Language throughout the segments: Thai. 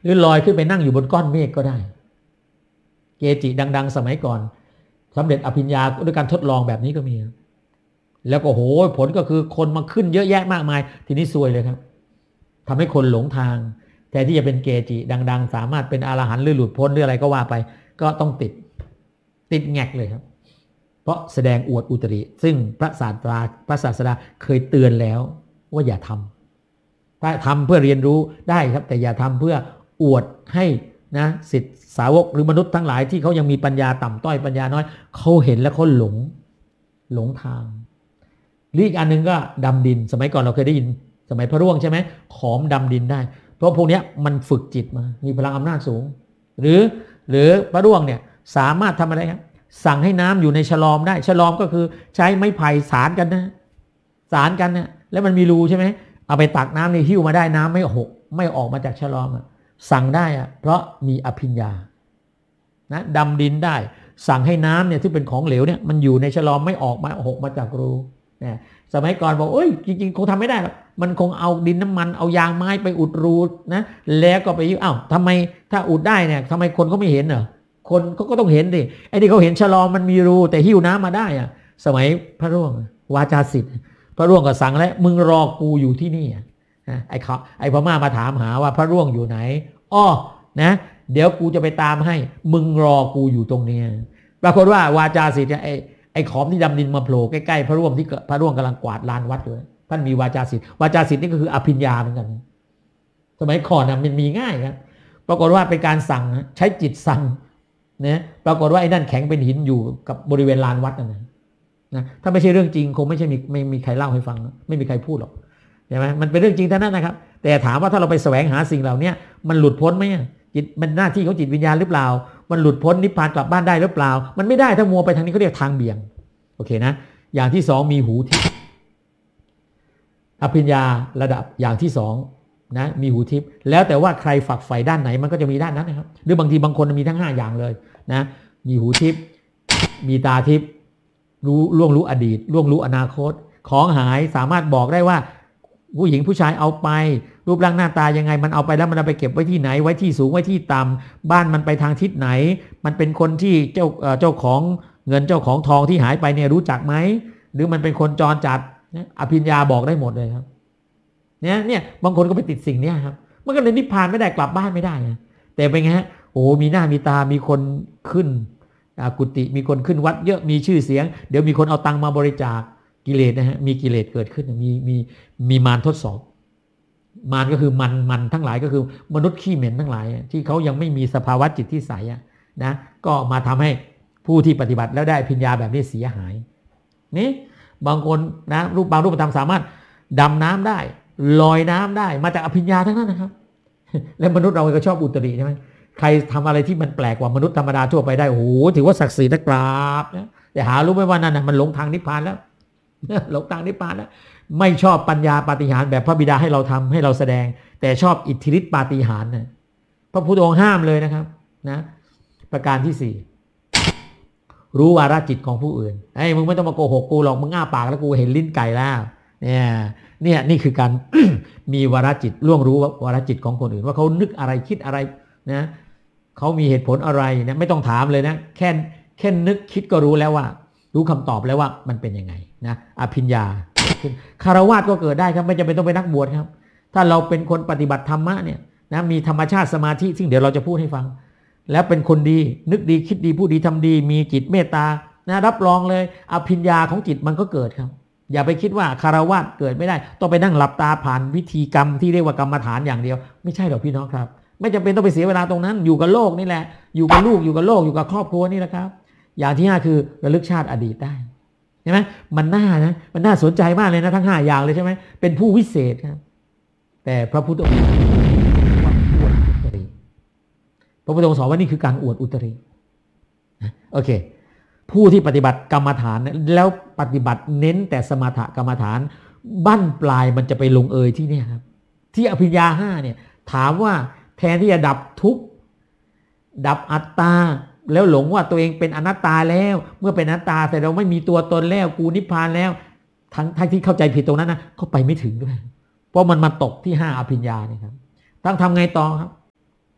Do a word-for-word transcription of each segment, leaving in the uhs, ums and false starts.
หรือลอยขึ้นไปนั่งอยู่บนก้อนเมฆก็ได้เกจิดังๆสมัยก่อนสำเร็จอภิญญาด้วยการทดลองแบบนี้ก็มีแล้วก็โหผลก็คือคนมาขึ้นเยอะแยะมากมายทีนี้ซวยเลยครับทำให้คนหลงทางแทนที่จะเป็นเกจิดังๆสามารถเป็นอรหันต์หรือหลุดพ้นหรืออะไรก็ว่าไปก็ต้องติดติดแงกเลยครับเพราะแสดงอวดอุตริซึ่งพระศาสดาพระศาสดาเคยเตือนแล้วว่าอย่าทำถ้าทำเพื่อเรียนรู้ได้ครับแต่อย่าทำเพื่ออวดให้นะศิษย์สาวกหรือมนุษย์ทั้งหลายที่เขายังมีปัญญาต่ำต้อยปัญญาน้อยเขาเห็นแล้วเขาหลงหลงทางหรืออีกอันนึงก็ดำดินสมัยก่อนเราเคยได้ยินสมัยพระร่วงใช่ไหมขอมดำดินได้เพราะพวกนี้มันฝึกจิตมามีพลังอำนาจสูงหรือหรือพระร่วงเนี่ยสามารถทำอะไรครับสั่งให้น้ำอยู่ในฉลอมได้ฉลอมก็คือใช้ไม้ไผ่สารกันนะสารกันนะแล้วมันมีรูใช่ไหมเอาไปตักน้ำในหิ้วมาได้น้ำไม่หกไม่ออกมาจากฉลอมอะสั่งได้อะเพราะมีอภิญญานะดำดินได้สั่งให้น้ำเนี่ยที่เป็นของเหลวเนี่ยมันอยู่ในฉลอมไม่ออกมาหกมาจากรูเนี่ยสมัยก่อนบอกเอ้ยจริงๆคงทำไม่ได้หรอกมันคงเอาดินน้ำมันเอายางไม้ไปอุดรูนะแล้วก็ไปยิ้วอ้าวทำไมถ้าอุดได้เนี่ยทำไมคนเขาไม่เห็นเหรอคนเขาก็ต้องเห็นดิไอ้ที่เขาเห็นฉลอมมันมีรูแต่หิ้วน้ำมาได้อะสมัยพระร่วงวาจาศิษย์พระร่วงก็สั่งแล้วมึงรอกูอยู่ที่นี่ไอ้เขาไอ้พม่ามาถามหาว่าพระร่วงอยู่ไหนอ้อนะเดี๋ยวกูจะไปตามให้มึงรอกูอยู่ตรงนี้ปรากฏว่าวาจาศิษย์ไอ้ไอ้ขอมที่ดำดินมาโผล่ใกล้ๆพระร่วงที่พระร่วงกำลังกวาดลานวัดอยู่ท่านมีวาจาศิษย์วาจาศิษย์นี่ก็คืออภิญญาเหมือนกันสมัยก่อนนะมันมีง่ายครับปรากฏว่าเป็นการสั่งใช้จิตสั่งนะปรากฏว่าไอ้นั่นแข็งเป็นหินอยู่กับบริเวณลานวัดนั่นนะถ้าไม่ใช่เรื่องจริงคงไม่ใช่มีไม่มีใครเล่าให้ฟังไม่มีใครพูดหรอกใช่ไหมมันเป็นเรื่องจริงเท่านั้นนะครับแต่ถามว่าถ้าเราไปแสวงหาสิ่งเหล่านี้มันหลุดพ้นไหมจิตมันหน้าที่ของจิตวิญญาณหรือเปล่ามันหลุดพ้นนิพพานกลับบ้านได้หรือเปล่ามันไม่ได้ถ้ามัวไปทางนี้เขาเรียกทางเบี่ยงโอเคนะอย่างที่สองมีหูทิพย์อภิญญาระดับอย่างที่สองนะมีหูทิพย์แล้วแต่ว่าใครฝักใฝ่ด้านไหนมันก็จะมีด้านนั้นนะครับหรือบางทีบางคนมีทั้งห้าอย่างเลยนะมีหูทิพย์มีตาทิพย์รู้ล่วงรู้อดีตล่วงรู้อนาคตของหายสามารถบอกได้ว่าผู้หญิงผู้ชายเอาไปรูปร่างหน้าตายังไงมันเอาไปแล้วมันเอาไปเก็บไว้ที่ไหนไว้ที่สูงไว้ที่ต่ำบ้านมันไปทางทิศไหนมันเป็นคนที่เจ้าเจ้าของเงินเจ้าของทองที่หายไปเนี่ยรู้จักไหมหรือมันเป็นคนจรจัดอภิญญาบอกได้หมดเลยครับเนี่ยเนี่ยบางคนก็ไปติดสิ่งนี้ครับมันก็เลยนิพพานไม่ได้กลับบ้านไม่ได้แต่เป็นไงฮะโอ้มีหน้ามีตามีคนขึ้นกุฏิมีคนขึ้นวัดเยอะมีชื่อเสียงเดี๋ยวมีคนเอาตังค์มาบริจาคกิเลสนะฮะมีกิเลสเกิดขึ้นมีมีมีมารทดสอบมารก็คือมันมันทั้งหลายก็คือมนุษย์ขี้เหม็นทั้งหลายที่เขายังไม่มีสภาวะจิตที่ใสนะก็มาทำให้ผู้ที่ปฏิบัติแล้วได้อภิญญาแบบนี้เสียหายนี่บางคนนะรูปบางรูปธรรมสามารถดำน้ำได้ลอยน้ำได้มาจากอภิญญาทั้งนั้นนะครับและมนุษย์เราก็ชอบอุตริใช่ไหมใครทำอะไรที่มันแปลกกว่ามนุษย์ธรรมดาทั่วไปได้โอ้โหถือว่าศักดิ์ศรีนักปราบนะแต่หารู้ไหมว่านั่นนะมันหลงทางนิพพานแล้วหลงทางนิพพานแล้วไม่ชอบปัญญาปาฏิหาริย์แบบพระบิดาให้เราทำให้เราแสดงแต่ชอบอิทธิฤทธิปาฏิหาริย์นะพระพุทธองค์ห้ามเลยนะครับนะประการที่สี่รู้วาระจิตของผู้อื่นไอ้มึงไม่ต้องมาโกหกกูหรอกมึงอ้าปากแล้วกูเห็นลิ้นไก่แล้วเนี่ยเนี่ยนี่คือการ มีวาระจิตล่วงรู้วาระจิตของคนอื่นว่าเขานึกอะไรคิดอะไรนะเขามีเหตุผลอะไรนะไม่ต้องถามเลยนะแค่แค่นึกคิดก็รู้แล้วว่ารู้คำตอบแล้วว่ามันเป็นยังไงนะอภิญญาขึ้นคารวะก็เกิดได้ครับไม่จำเป็นต้องไปนักบวชครับถ้าเราเป็นคนปฏิบัติธรรมะเนี่ยนะมีธรรมชาติสมาธิซึ่งเดี๋ยวเราจะพูดให้ฟังแล้วเป็นคนดีนึกดีคิดดีพูดดีทำดีมีจิตเมตตานะรับรองเลยอภิญญาของจิตมันก็เกิดครับอย่าไปคิดว่าคารวะเกิดไม่ได้ต้องไปนั่งหลับตาผ่านวิธีกรรมที่เรียกว่ากรรมฐานอย่างเดียวไม่ใช่หรอกพี่น้องครับไม่จำเป็นต้องไปเสียเวลาตรงนั้นอยู่กับโลกนี่แหละอยู่กับลูกอยู่กับโลกอยู่กับครอบครัวนี่แหละครับอย่างที่ห้าคือระลึกชาติอดีตได้ใช่ไหมมันน่านะมันน่าสนใจมากเลยนะทั้งห้าอย่างเลยใช่ไหมเป็นผู้วิเศษครับแต่พระพุทธองค์ว่าอวดอุตริพระพุทธองค์สอนว่านี่คือการอวดอุตริโอเคผู้ที่ปฏิบัติกรรมฐานแล้วปฏิบัติเน้นแต่สมถกรรมฐานบั้นปลายมันจะไปลงเอยที่นี่ครับที่อภิญญาห้าเนี่ยถามว่าแทนที่จะดับทุกข์ดับอัตตาแล้วหลงว่าตัวเองเป็นอนัตตาแล้วเมื่อเป็นอนัตตาแต่เราไม่มีตัวตนแล้วกูนิพพานแล้วทั้งทั้งที่เข้าใจผิดตรงนั้นนะเขาไปไม่ถึงด้วยเพราะมันมาตกที่ห้าอภิญญานี่ครับต้องทำไงต่อครับ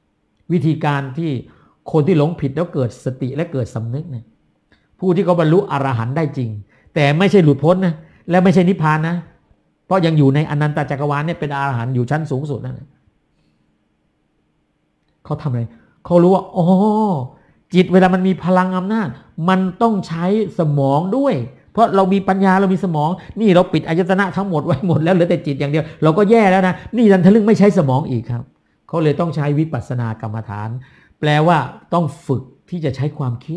วิธีการที่คนที่หลงผิดแล้วเกิดสติและเกิดสำนึกเนี่ยผู้ที่เขาบรรลุอรหันต์ได้จริงแต่ไม่ใช่หลุดพ้นนะและไม่ใช่นิพพานนะเพราะยังอยู่ในอนันตจักรวาลเนี่ยเป็นอรหันต์อยู่ชั้นสูงสุดนั่นแหละเขาทำอะไรเขารู้ว่าอ๋อจิตเวลามันมีพลังอำนาจมันต้องใช้สมองด้วยเพราะเรามีปัญญาเรามีสมองนี่เราปิดอายตนะทั้งหมดไว้หมดแล้วเหลือแต่จิตอย่างเดียวเราก็แย่แล้วนะนี่ดันทะลึ่งไม่ใช้สมองอีกครับเขาเลยต้องใช้วิปัสสนากรรมฐานแปลว่าต้องฝึกที่จะใช้ความคิด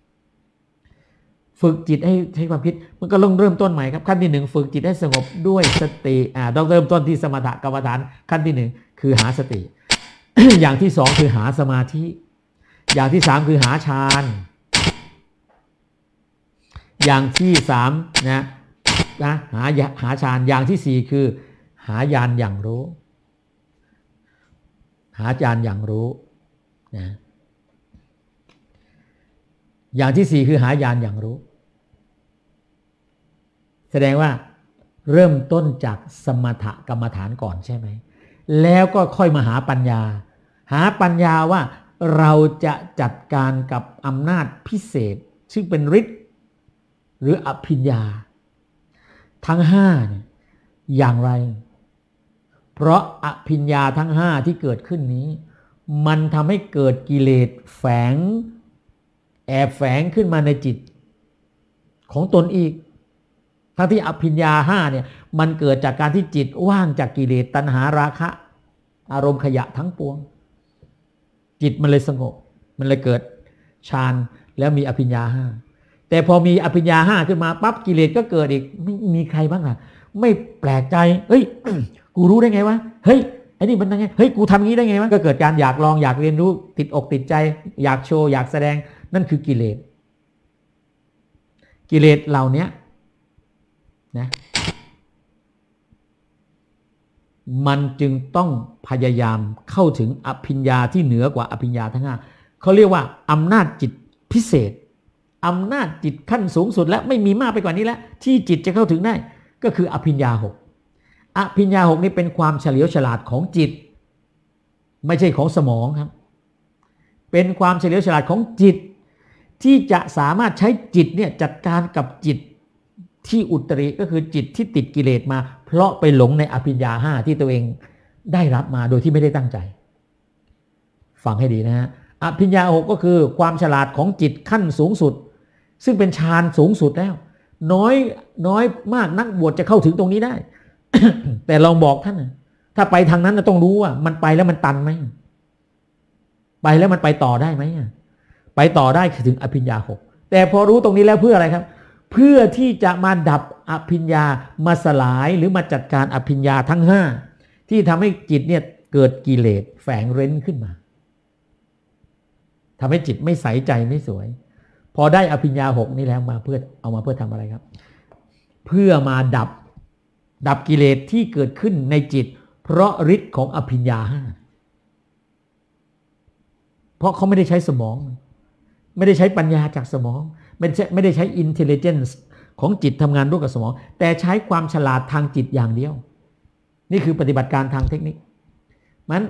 ฝึกจิตให้ใช้ความคิดมันก็ต้องเริ่มต้นใหม่ครับขั้นที่หนึ่งฝึกจิตให้สงบด้วยสติอ่าต้องเริ่มต้นที่สมถกรรมฐานขั้นที่หนึ่งคือหาสติ อย่างที่สองคือหาสมาธิอย่างที่สามคือหาฌานอย่างที่สามนะนะหาหาฌานอย่างที่สี่คือหาญาณอย่างรู้หาญาณอย่างรู้นะอย่างที่สี่คือหาญาณอย่างรู้แสดงว่าเริ่มต้นจากสมถกรรมฐานก่อนใช่ไหมแล้วก็ค่อยมาหาปัญญาหาปัญญาว่าเราจะจัดการกับอำนาจพิเศษซึ่งเป็นฤทธิ์หรืออภิญญาทั้งห้าเนี่ยอย่างไรเพราะอภิญญาทั้งห้าที่เกิดขึ้นนี้มันทำให้เกิดกิเลสแฝงแอบแฝงขึ้นมาในจิตของตนอีกทั้งที่อภิญญาห้าเนี่ยมันเกิดจากการที่จิตว่างจากกิเลสตัณหาราคะอารมณ์ขยะทั้งปวงจิตมันเลยสงบมันเลยเกิดฌานแล้วมีอภิญญาห้าแต่พอมีอภิญญาห้าขึ้นมาปั๊บกิเลสก็เกิดอีกไม่มีใครบ้างอ่ะไม่แปลกใจเฮ้ย กูรู้ได้ไงวะเฮ้ยไอ้นี่มันยังไงเฮ้ยกูทำงี้ได้ไงวะก็เกิดการอยากลองอยากเรียนรู้ติดอกติดใจอยากโชว์อยากแสดงนั่นคือกิเลสกิเลสเหล่านี้นะมันจึงต้องพยายามเข้าถึงอภิญญาที่เหนือกว่าอภิญญาทั้งห้าเขาเรียกว่าอำนาจจิตพิเศษอำนาจจิตขั้นสูงสุดและไม่มีมากไปกว่านี้แล้วที่จิตจะเข้าถึงได้ก็คืออภิญญาหกอภิญญาหกนี่เป็นความเฉลียวฉลาดของจิตไม่ใช่ของสมองครับเป็นความเฉลียวฉลาดของจิตที่จะสามารถใช้จิตเนี่ยจัดการกับจิตที่อุตริก็คือจิตที่ติดกิเลสมาเพราะไปหลงในอภิญญาห้าที่ตัวเองได้รับมาโดยที่ไม่ได้ตั้งใจฟังให้ดีนะฮะอภิญญาหกก็คือความฉลาดของจิตขั้นสูงสุดซึ่งเป็นฌานสูงสุดแล้วน้อยน้อยมากนักบวชจะเข้าถึงตรงนี้ได้ แต่ลองบอกท่านถ้าไปทางนั้นต้องรู้ว่ามันไปแล้วมันตันไหมไปแล้วมันไปต่อได้ไหมไปต่อได้ถึงอภิญญาหกแต่พอรู้ตรงนี้แล้วเพื่ออะไรครับเพื่อที่จะมาดับอภิญญามาสลายหรือมาจัดการอภิญญาทั้งห้าที่ทำให้จิตเนี่ยเกิดกิเลสแฝงเร้นขึ้นมาทำให้จิตไม่ใสใจไม่สวยพอได้อภิญญาหกนี่แล้วมาเพื่อเอามาเพื่อทำอะไรครับเพื่อมาดับดับกิเลสที่เกิดขึ้นในจิตเพราะฤทธิ์ของอภิญญาห้าเพราะเขาไม่ได้ใช้สมองไม่ได้ใช้ปัญญาจากสมองไม่ใช่ไม่ได้ใช้ intelligence ของจิตทำงานร่วมกับสมองแต่ใช้ความฉลาดทางจิตอย่างเดียวนี่คือปฏิบัติการทางเทคนิคมัน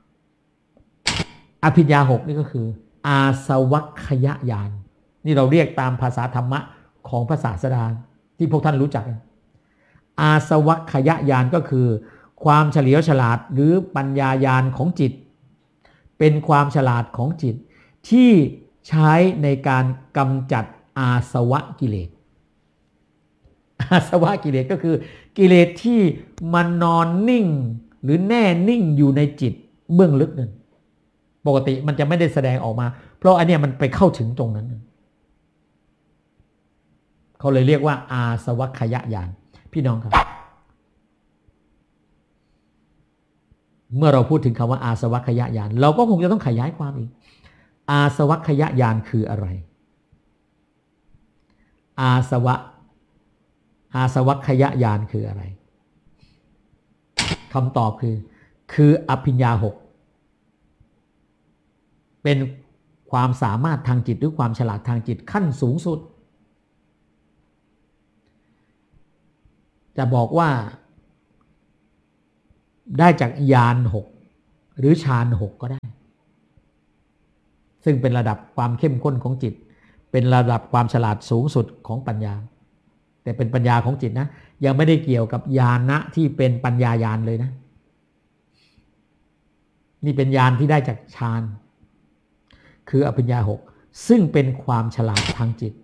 อภิญญาหกนี่ก็คืออาสวัคยญาณนี่เราเรียกตามภาษาธรรมะของพระศาสดาที่พวกท่านรู้จักอาสวัคยญาณก็คือความเฉลียวฉลาดหรือปัญญาญาณของจิตเป็นความฉลาดของจิตที่ใช้ในการกำจัดอาสวะกิเลสอาสวะกิเลสก็คือกิเลสที่มันนอนนิ่งหรือแน่นิ่งอยู่ในจิตเบื้องลึกนั่นปกติมันจะไม่ได้แสดงออกมาเพราะอันเนี้ยมันไปเข้าถึงตรงนั้นเขาเลยเรียกว่าอาสวัคยญาณพี่น้องครับเมื่อเราพูดถึงคำว่าอาสวัคยญาณเราก็คงจะต้องขยายความอีกอาสวัคยญาณคืออะไรอาสวะอาสวัคยญาณคืออะไรคำตอบคือคืออภิญญาหกเป็นความสามารถทางจิตหรือความฉลาดทางจิตขั้นสูงสุดจะบอกว่าได้จากญาณหกหรือฌานหกก็ได้ซึ่งเป็นระดับความเข้มข้นของจิตเป็นระดับความฉลาดสูงสุดของปัญญาแต่เป็นปัญญาของจิตนะยังไม่ได้เกี่ยวกับญาณะที่เป็นปัญญาญาณเลยนะนี่เป็นญาณที่ได้จากฌานคืออภิญญาหกซึ่งเป็นความฉลาดทางจิต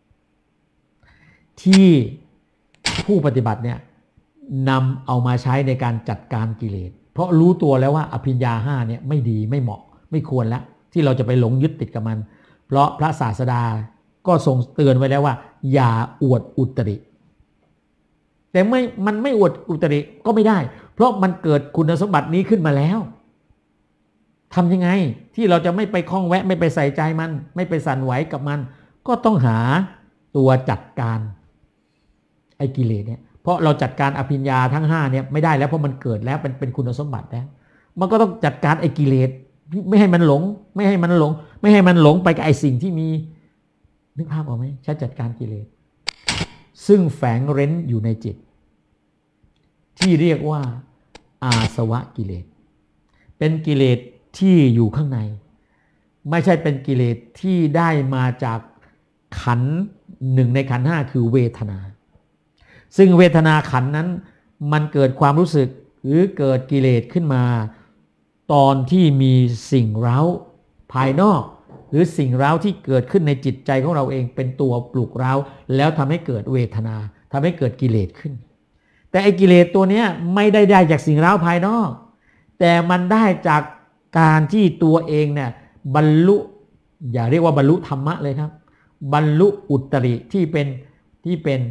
ที่ผู้ปฏิบัติเนี่ยนำเอามาใช้ในการจัดการกิเลสเพราะรู้ตัวแล้วว่าอภิญญาห้าเนี่ยไม่ดีไม่เหมาะไม่ควรแล้วที่เราจะไปหลงยึดติดกับมันเพราะพระศาสดาก็ทรงเตือนไว้แล้วว่าอย่าอวดอุตริแต่ไม่มันไม่อวดอุตริก็ไม่ได้เพราะมันเกิดคุณสมบัตินี้ขึ้นมาแล้วทำยังไงที่เราจะไม่ไปคล้องแวะไม่ไปใส่ใจมันไม่ไปสั่นไหวกับมันก็ต้องหาตัวจัดการไอ้กิเลสเนี่ยเพราะเราจัดการอภิญญาทั้งห้าเนี่ยไม่ได้แล้วเพราะมันเกิดแล้วเป็นเป็นคุณสมบัติแล้วมันก็ต้องจัดการไอ้กิเลสไม่ให้มันหลงไม่ให้มันหลงไม่ให้มันหลงไปกับไอ้สิ่งที่มีนึกภาพออกไหมใช้จัดการกิเลสซึ่งแฝงเร้นอยู่ในจิตที่เรียกว่าอาสวะกิเลสเป็นกิเลสที่อยู่ข้างในไม่ใช่เป็นกิเลสที่ได้มาจากขันธ์หนึ่งในขันธ์ห้าคือเวทนาซึ่งเวทนาขันธ์นั้นมันเกิดความรู้สึกหรือเกิดกิเลสขึ้นมาตอนที่มีสิ่งเร้าภายนอกหรือสิ่งเร้าที่เกิดขึ้นในจิตใจของเราเองเป็นตัวปลุกเร้าแล้วทำให้เกิดเวทนาทำให้เกิดกิเลสขึ้นแต่ไอ้กิเลสตัวนี้ไม่ได้ได้จากสิ่งเร้าภายนอกแต่มันได้จากการที่ตัวเองเนี่ยบรรลุอย่าเรียกว่าบรรลุธรรมะเลยครับบรรลุอุตริที่เป็นที่เป็น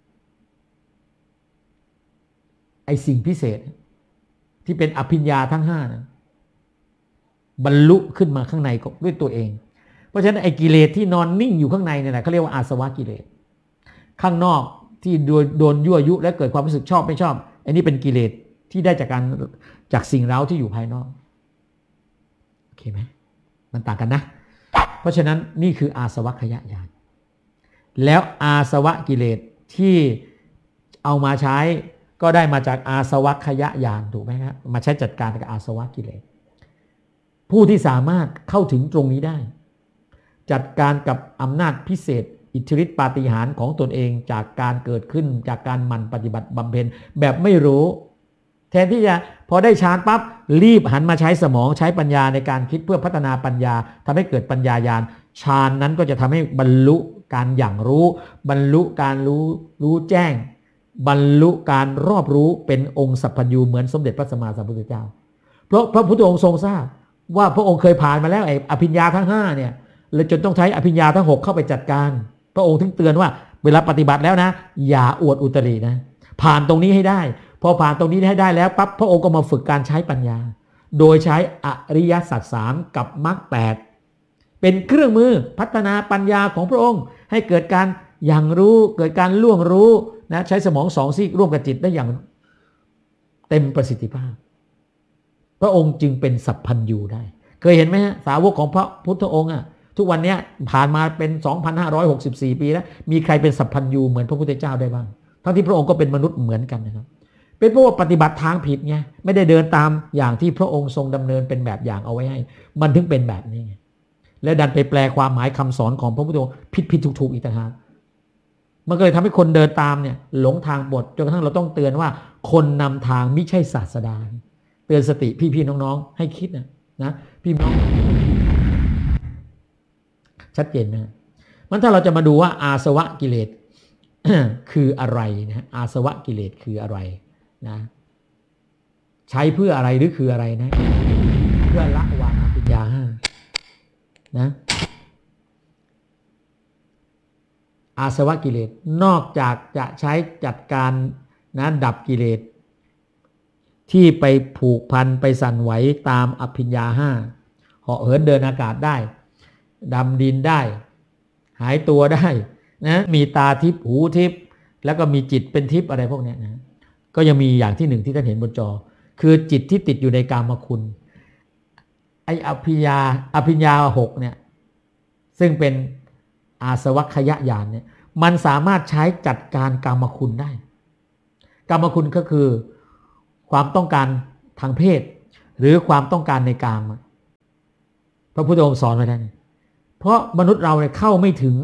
ไอ้สิ่งพิเศษที่เป็นอภิญญาทั้งห้านะบรรลุขึ้นมาข้างในด้วยตัวเองเพราะฉะนั้นไอ้กิเลสที่นอนนิ่งอยู่ข้างในเนี่ยแหละเขาเรียกว่าอาสวะกิเลสข้างนอกที่โดนโดนยั่วยุและเกิดความรู้สึกชอบไม่ชอบอันนี้เป็นกิเลสที่ได้จากการจากสิ่งเร้าที่อยู่ภายนอกโอเคไหมมันต่างกันนะเพราะฉะนั้นนี่คืออาสวะขยะญาณแล้วอาสวะกิเลสที่เอามาใช้ก็ได้มาจากอาสวะขยะญาณถูกไหมครับมาใช้จัดการกับอาสวะกิเลสผู้ที่สามารถเข้าถึงตรงนี้ได้จัดการกับอำนาจพิเศษอิทธิฤทธิปาฏิหาริย์ของตนเองจากการเกิดขึ้นจากการหมั่นปฏิบัติบำเพ็ญแบบไม่รู้แทนที่จะพอได้ฌานปั๊บรีบหันมาใช้สมองใช้ปัญญาในการคิดเพื่อพัฒนาปัญญาทำให้เกิดปัญญาญาณฌานนั้นก็จะทำให้บรรลุการอย่างรู้บรรลุการรู้รู้แจ้งบรรลุการรอบรู้เป็นองค์สัพพัญญูเหมือนสมเด็จพระสัมมาสัมพุทธเจ้าเพราะพระพุทธองค์ทรงทราบว่าพระองค์เคยผ่านมาแล้วไอ้อภิญญาทั้งห้าเนี่ยเลยจนต้องใช้อภิญญาทั้งหกเข้าไปจัดการพระองค์ถึงเตือนว่าเวลาปฏิบัติแล้วนะอย่าอวดอุตรินะผ่านตรงนี้ให้ได้พอผ่านตรงนี้ให้ได้แล้วปั๊บพระองค์ก็มาฝึกการใช้ปัญญาโดยใช้อริยสัจสามกับมรรคแปดเป็นเครื่องมือพัฒนาปัญญาของพระองค์ให้เกิดการอย่างรู้เกิดการล่วงรู้นะใช้สมองสองซีกร่วมกับจิตได้อย่างเต็มประสิทธิภาพพระองค์จึงเป็นสัพพัญญูได้เคยเห็นไหมฮะสาวกของพระพุทธองค์อ่ะทุกวันนี้ผ่านมาเป็น สองพันห้าร้อยหกสิบสี่ ปีแล้วมีใครเป็นสัพพัญญูเหมือนพระพุทธเจ้าได้บ้างทั้งที่พระองค์ก็เป็นมนุษย์เหมือนกันนะครับเป็นเพราะว่าปฏิบัติทางผิดไงไม่ได้เดินตามอย่างที่พระองค์ทรงดำเนินเป็นแบบอย่างเอาไว้ให้มันถึงเป็นแบบนี้ไงและดันไปแปลความหมายคำสอนของพระพุทธองค์ผิดผิดถูกถูกอีกต่างหากมันก็เลยทำให้คนเดินตามเนี่ยหลงทางบทจนกระทั่งเราต้องเตือนว่าคนนำทางไม่ใช่ศาสดาเตือนสติพี่ๆน้องๆให้คิดนะนะพี่น้องชัดเจนนะมันถ้าเราจะมาดูว่าอาสวะกิเลส คืออะไรนะอาสวะกิเลสคืออะไรนะใช้เพื่ออะไรหรือคืออะไรนะเพื่อละวางอภิญญาห้านะอาสวะกิเลสนอกจากจะใช้จัดการนะดับกิเลสที่ไปผูกพันไปสั่นไหวตามอภิญญาห้าเหาะเหินเดินอากาศได้ดำดินได้หายตัวได้นะมีตาทิพย์หูทิพย์แล้วก็มีจิตเป็นทิพย์อะไรพวกนี้นะก็ยังมีอย่างที่หนึ่งที่ท่านเห็นบนจอคือจิตที่ติดอยู่ในกามคุณไออภิญญาอภิญญาหกเนี่ยซึ่งเป็นอาสวัคยญาณเนี่ยมันสามารถใช้จัดการกามคุณได้กามคุณก็คือความต้องการทางเพศหรือความต้องการในกามพพระพุทธองค์สอนไว้แล้วเพราะมนุษย์เราเนี่ยเข้าไม่ถึง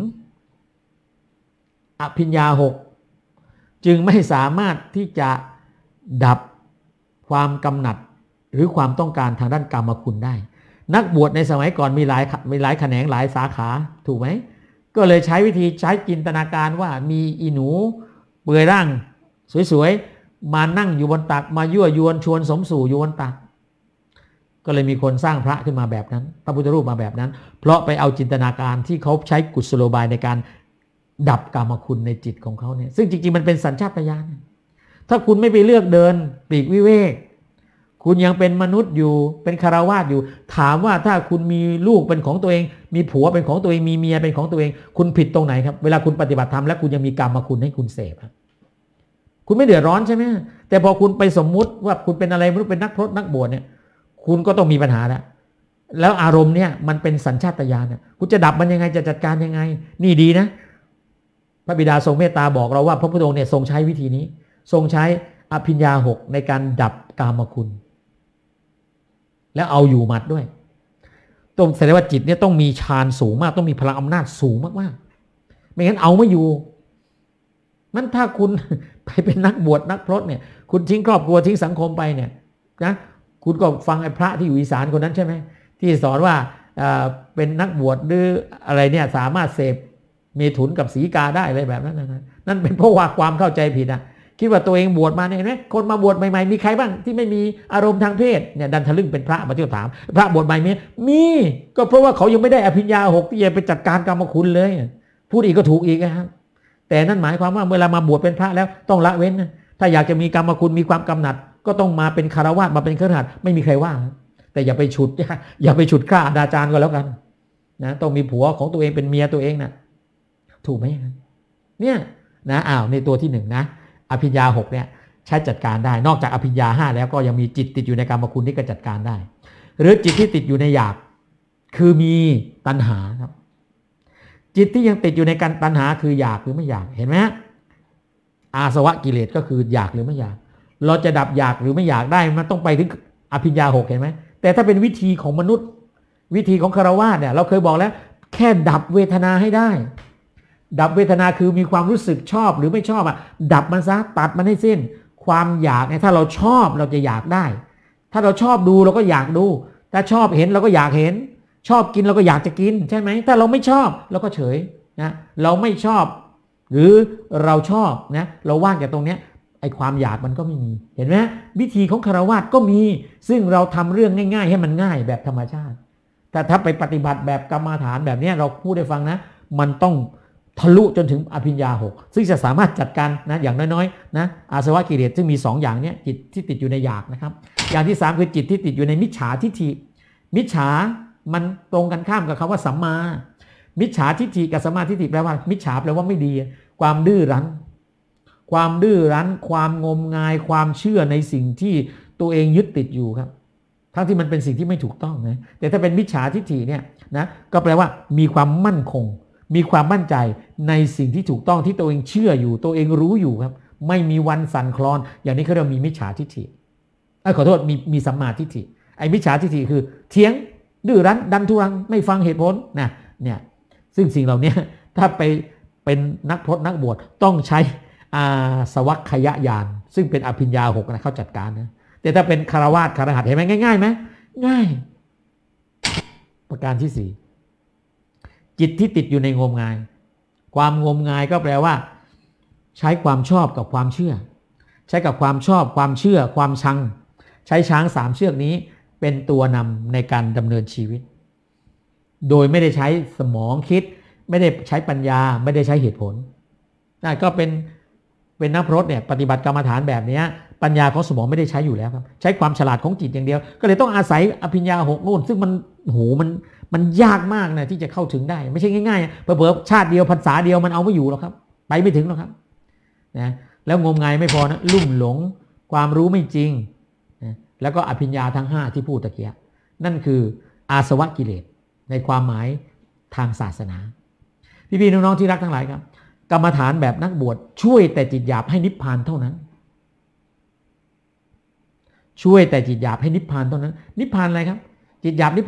อภิญญาหกจึงไม่สามารถที่จะดับความกำหนัดหรือความต้องการทางด้านกรรมคุณได้นักบวชในสมัยก่อนมีหลายมีหลายแขนงหลายสาขาถูกไหมก็เลยใช้วิธีใช้จินตนาการว่ามีอีหนูเปลือยร่างสวยๆมานั่งอยู่บนตักมายั่วยวนชวนสมสู่อยู่บนตักก็เลยมีคนสร้างพระขึ้นมาแบบนั้นพระพุทธรูปมาแบบนั้นเพราะไปเอาจินตนาการที่เขาใช้กุศโลบายในการดับกามคุณในจิตของเขาเนี่ยซึ่งจริงๆมันเป็นสัญชาตญาณถ้าคุณไม่ไปเลือกเดินปลีกวิเวกคุณยังเป็นมนุษย์อยู่เป็นคฤหัสถ์อยู่ถามว่าถ้าคุณมีลูกเป็นของตัวเองมีผัวเป็นของตัวเองมีเมียเป็นของตัวเองคุณผิดตรงไหนครับเวลาคุณปฏิบัติธรรมแล้วคุณยังมีกรรมคุณให้คุณเสพคุณไม่เดือดร้อนใช่ไหมแต่พอคุณไปสมมุติว่าคุณเป็นอะไรไม่รู้เป็นนักพรตนักบวชเนี่ยคุณก็ต้องมีปัญหาแล้วแล้วอารมณ์เนี่ยมันเป็นสัญชาตญาณเนี่ยคุณจะดับมันยังไงจะจัดการยังไงนี่ดีนะพระบิดาทรงเมตตาบอกเราว่าพระพุทธองค์เนี่ยทรงใช้วิธีนี้ทรงใช้อภิญญาหกในการดับกามคุณแล้วเอาอยู่หมัดด้วยต้องแสดงว่าจิตเนี่ยต้องมีฌานสูงมากต้องมีพลังอำนาจสูงมากๆไม่งั้นเอาไม่อยู่มันถ้าคุณไปเป็นนักบวชนักพรตเนี่ยคุณทิ้งครอบครัวทิ้งสังคมไปเนี่ยนะคุณก็ฟังไอ้พระที่อยู่อีสานคนนั้นใช่ไหมที่สอนว่าเป็นนักบวชหรืออะไรเนี่ยสามารถเสพเมถุนกับสีกาได้อะไรแบบนั้นนะนั่นเป็นเพราะว่าความเข้าใจผิดนะคิดว่าตัวเองบวชมาเนี่ยเห็นไหมคนมาบวชใหม่ๆมีใครบ้างที่ไม่มีอารมณ์ทางเพศเนี่ยดันทะลึ่งเป็นพระมาเที่ยวถามพระบวชใหม่มีมีก็เพราะว่าเขายังไม่ได้อภิญญาหกที่จะไปจัดการกรรมคุณเลยพูดอีกก็ถูกอีกนะครับแต่นั่นหมายความว่าเวลามาบวชเป็นพระแล้วต้องละเว้นนะถ้าอยากจะมีกรรมคุณมีความกำหนัดก็ต้องมาเป็นคฤหัสถ์มาเป็นคฤหัสถ์ไม่มีใครว่าแต่อย่าไปฉุดอย่าไปฉุดฆ่าอนาจารก็แล้วกันนะต้องมีผัวของตัวเองเป็นเมียตัวเองนะถูกไหมเนี่ยนะอ้าวในตัวที่หนึ่งนะอภิญญาหกเนี่ยใช้จัดการได้นอกจากอภิญญาห้าแล้วก็ยังมีจิตติดอยู่ในกรรมคุณที่ก็จัดการได้หรือจิตที่ติดอยู่ในอยากคือมีตัณหาครับจิตที่ยังติดอยู่ในการตัณหาคืออยากหรือไม่อยากเห็นไหมอาสวะกิเลสก็คืออยากหรือไม่อยากเราจะดับอยากหรือไม่อยากได้มันต้องไปถึงอภิญญาหกเห็นไหมแต่ถ้าเป็นวิธีของมนุษย์วิธีของคฤหัสถ์เนี่ยเราเคยบอกแล้วแค่ดับเวทนาให้ได้ดับเวทนาคือมีความรู้สึกชอบหรือไม่ชอบอ่ะดับมันซะตัดมันให้สิ้นความอยากเนี่ยถ้าเราชอบเราจะอยากได้ถ้าเราชอบดูเราก็อยากดูถ้าชอบเห็นเราก็อยากเห็นชอบกินเราก็อยากจะกินใช่ไหมถ้าเราไม่ชอบเราก็เฉยนะเราไม่ชอบหรือเราชอบนะเราว่างจากตรงเนี้ยไอ้ความอยากมันก็ไม่มีเห็นไหมวิธีของคฤหัสถ์ก็มีซึ่งเราทำเรื่องง่ายๆให้มันง่ายแบบธรรมชาติแต่ถ้าไปปฏิบัติแบบกรรมฐานแบบนี้เราพูดให้ฟังนะมันต้องทะลุจนถึงอภิญญาหกซึ่งจะสามารถจัดการนะอย่างน้อยๆนะอาสวะกิเลสซึ่งมีสองอย่างเนี้ยจิตที่ติดอยู่ในอยากนะครับอย่างที่สามคือจิตที่ติดอยู่ในมิจฉาทิฏฐิมิจฉามันตรงกันข้ามกับคำว่าสัมมามิจฉาทิฏฐิกับสัมมาทิฏฐิแปลว่ามิจฉาแปลว่าไม่ดีความดื้อรั้นความดื้อรั้นความงมงายความเชื่อในสิ่งที่ตัวเองยึดติดอยู่ครับทั้งที่มันเป็นสิ่งที่ไม่ถูกต้องนะแต่ถ้าเป็นมิจฉาทิฏฐิเนี่ยนะก็แปลว่ามีความมั่นคงมีความมั่นใจในสิ่งที่ถูกต้องที่ตัวเองเชื่ออยู่ตัวเองรู้อยู่ครับไม่มีวันสั่นคลอนอย่างนี้เขาเรียกมีมิจฉาทิฏฐิไอ้ขอโทษมีมีสัมมาทิฏฐิไอ้มิจฉาทิฏฐิคือเถียงดื้อรั้นดันทุรังไม่ฟังเหตุผลนะเนี่ยซึ่งสิ่งเหล่านี้ถ้าไปเป็นนักพรตนักบวชต้องใช้อาสวัคคยญาณซึ่งเป็นอภิญญาหกนะเขาจัดการนะแต่ถ้าเป็นคฤหัสถ์คฤหัสถ์เห็นไหมง่ายๆไหมง่ายประการที่สี่จิตที่ติดอยู่ในงมงายความงมงายก็แปลว่าใช้ความชอบกับความเชื่อใช้กับความชอบความเชื่อความชังใช้ช้างสามเชือกนี้เป็นตัวนำในการดำเนินชีวิตโดยไม่ได้ใช้สมองคิดไม่ได้ใช้ปัญญาไม่ได้ใช้เหตุผลนั่นก็เป็นเป็นนักพรตเนี่ยปฏิบัติกรรมฐานแบบนี้ปัญญาของสมองไม่ได้ใช้อยู่แล้วครับใช้ความฉลาดของจิตอย่างเดียวก็เลยต้องอาศัยอภิญญาหกนู่นซึ่งมันโหมันมันยากมากนะที่จะเข้าถึงได้ไม่ใช่ง่ายๆเผลอๆชาติเดียวภาษาเดียวมันเอาไม่อยู่หรอกครับไปไม่ถึงหรอกครับนะแล้วงมงายไม่พอนะลุ่มหลงความรู้ไม่จริงนะแล้วก็อภิญญาทั้งห้าที่พูดตะเกียบนั่นคืออาสวะกิเลสในความหมายทางศาสนาพี่ๆน้องๆที่รักทั้งหลายครับกรรมฐานแบบนักบวชช่วยแต่จิตหยาบให้นิพพานเท่านั้นช่วยแต่จิตหยาบให้นิพพานเท่านั้นนิพพานอะไรครับจิตหยาบนิพพานอะไร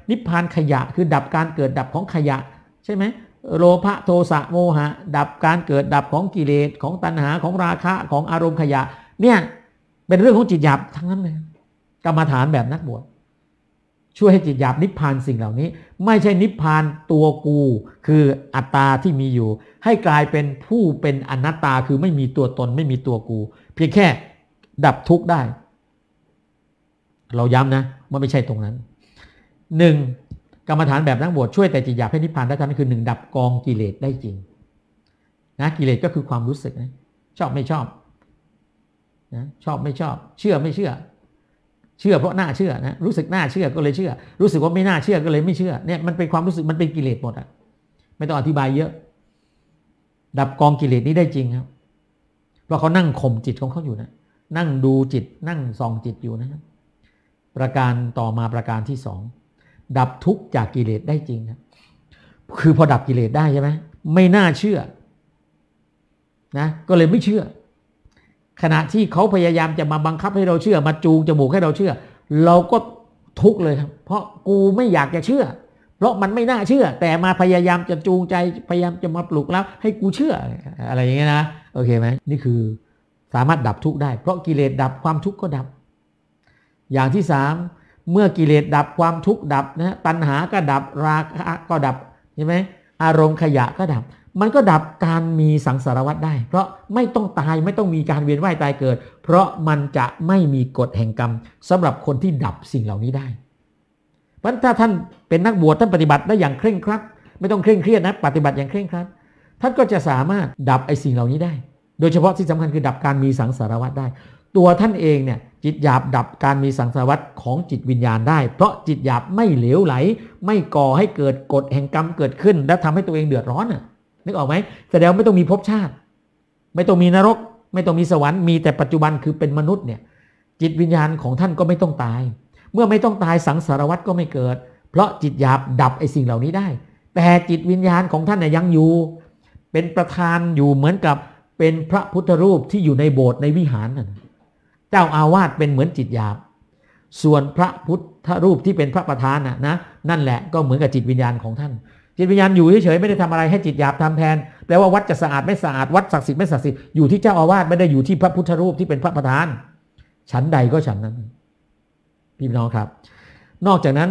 นิพพานขยะคือดับการเกิดดับของขยะใช่ไหมโลภะโทสะโมหะดับการเกิดดับของกิเลสของตัณหาของราคะของอารมณ์ขยะเนี่ยเป็นเรื่องของจิตหยาบทั้งนั้นเลยกรรมฐานแบบนักบวชช่วยให้จิตหยาบนิพพานสิ่งเหล่านี้ไม่ใช่นิพพานตัวกูคืออัตตาที่มีอยู่ให้กลายเป็นผู้เป็นอนัตตาคือไม่มีตัวตนไม่มีตัวกูเพียงแค่ดับทุกข์ได้เราย้ำนะว่าไม่ใช่ตรงนั้นหนึ่งกรรมฐานแบบนักบวชช่วยแต่จิตหยาบให้นิพพานได้ทันคือหนึ่งดับกองกิเลสได้จริงนะกิเลสก็คือความรู้สึกนะชอบไม่ชอบนะชอบไม่ชอบเชื่อไม่เชื่อเชื่อเพราะน่าเชื่อนะรู้สึกน่าเชื่อก็เลยเชื่อรู้สึกว่าไม่น่าเชื่อก็เลยไม่เชื่อเนี่ยมันเป็นความรู้สึกมันเป็นกิเลสหมดอ่ะไม่ต้องอธิบายเยอะดับกองกิเลสนี้ได้จริงครับเพราะเขานั่งข่มจิตของเขาอยู่นะนั่งดูจิตนั่งส่องจิตอยู่นะครับประการต่อมาประการที่สองดับทุกข์จากกิเลสได้จริงนะคือพอดับกิเลสได้ใช่ไหมไม่น่าเชื่อนะก็เลยไม่เชื่อขณะที่เขาพยายามจะมาบังคับให้เราเชื่อมาจูงจมูกให้เราเชื่อเราก็ทุกข์เลยครับเพราะกูไม่อยากจะเชื่อเพราะมันไม่น่าเชื่อแต่มาพยายามจะจูงใจพยายามจะมาปลุกแล้วให้กูเชื่ออะไรอย่างเงี้ยนะโอเคไหมนี่คือสามารถดับทุกข์ได้เพราะกิเลสดับความทุกข์ก็ดับอย่างที่สามเมื่อกิเลสดับความทุกข์ดับนะตัณหาก็ดับราคะก็ดับใช่ไหมอารมณ์ขยะก็ดับมันก็ดับการมีสังสารวัฏได้เพราะไม่ต้องตายไม่ต้องมีการเวียนว่ายตายเกิดเพราะมันจะไม่มีกฎแห่งกรรมสำหรับคนที่ดับสิ่งเหล่านี้ได้เพราะถ้าท่านเป็นนักบวชท่านปฏิบัติได้อย่างเคร่งครัดไม่ต้องเคร่งเครียดนะปฏิบัติอย่างเคร่งครัดท่านก็จะสามารถดับไอ้สิ่งเหล่านี้ได้โดยเฉพาะที่สำคัญคือดับการมีสังสารวัฏได้ตัวท่านเองเนี่ยจิตหยาบดับการมีสังสารวัฏของจิตวิญญาณได้เพราะจิตหยาบไม่เหลวไหลไม่ก่อให้เกิดกฎแห่งกรรมเกิดขึ้นและทำให้ตัวเองเดือดร้อนน่ะนึกออกไหมแสดงไม่ต้องมีภพชาติไม่ต้องมีนรกไม่ต้องมีสวรรค์มีแต่ปัจจุบันคือเป็นมนุษย์เนี่ยจิตวิญญาณของท่านก็ไม่ต้องตายเมื่อไม่ต้องตายสังสารวัฏก็ไม่เกิดเพราะจิตหยาบดับไอ้สิ่งเหล่านี้ได้แต่จิตวิญญาณของท่านเนี่ยยังอยู่เป็นประธานอยู่เหมือนกับเป็นพระพุทธรูปที่อยู่ในโบสถ์ในวิหารนั่นเจ้าอาวาสเป็นเหมือนจิตหยาบส่วนพระพุทธรูปที่เป็นพระประธานน่ะนะนั่นแหละก็เหมือนกับจิตวิญญาณของท่านจิตวิญญาณอยู่เฉยๆไม่ได้ทำอะไรให้จิตหยาบทำแทนแปลว่าวัดจะสะอาดไม่สะอาดวัดศักดิ์สิทธิ์ไม่ศักดิ์สิทธิ์อยู่ที่เจ้าอาวาสไม่ได้อยู่ที่พระพุทธรูปที่เป็นพระประธานฉันใดก็ฉันนั้นพี่น้องครับนอกจากนั้น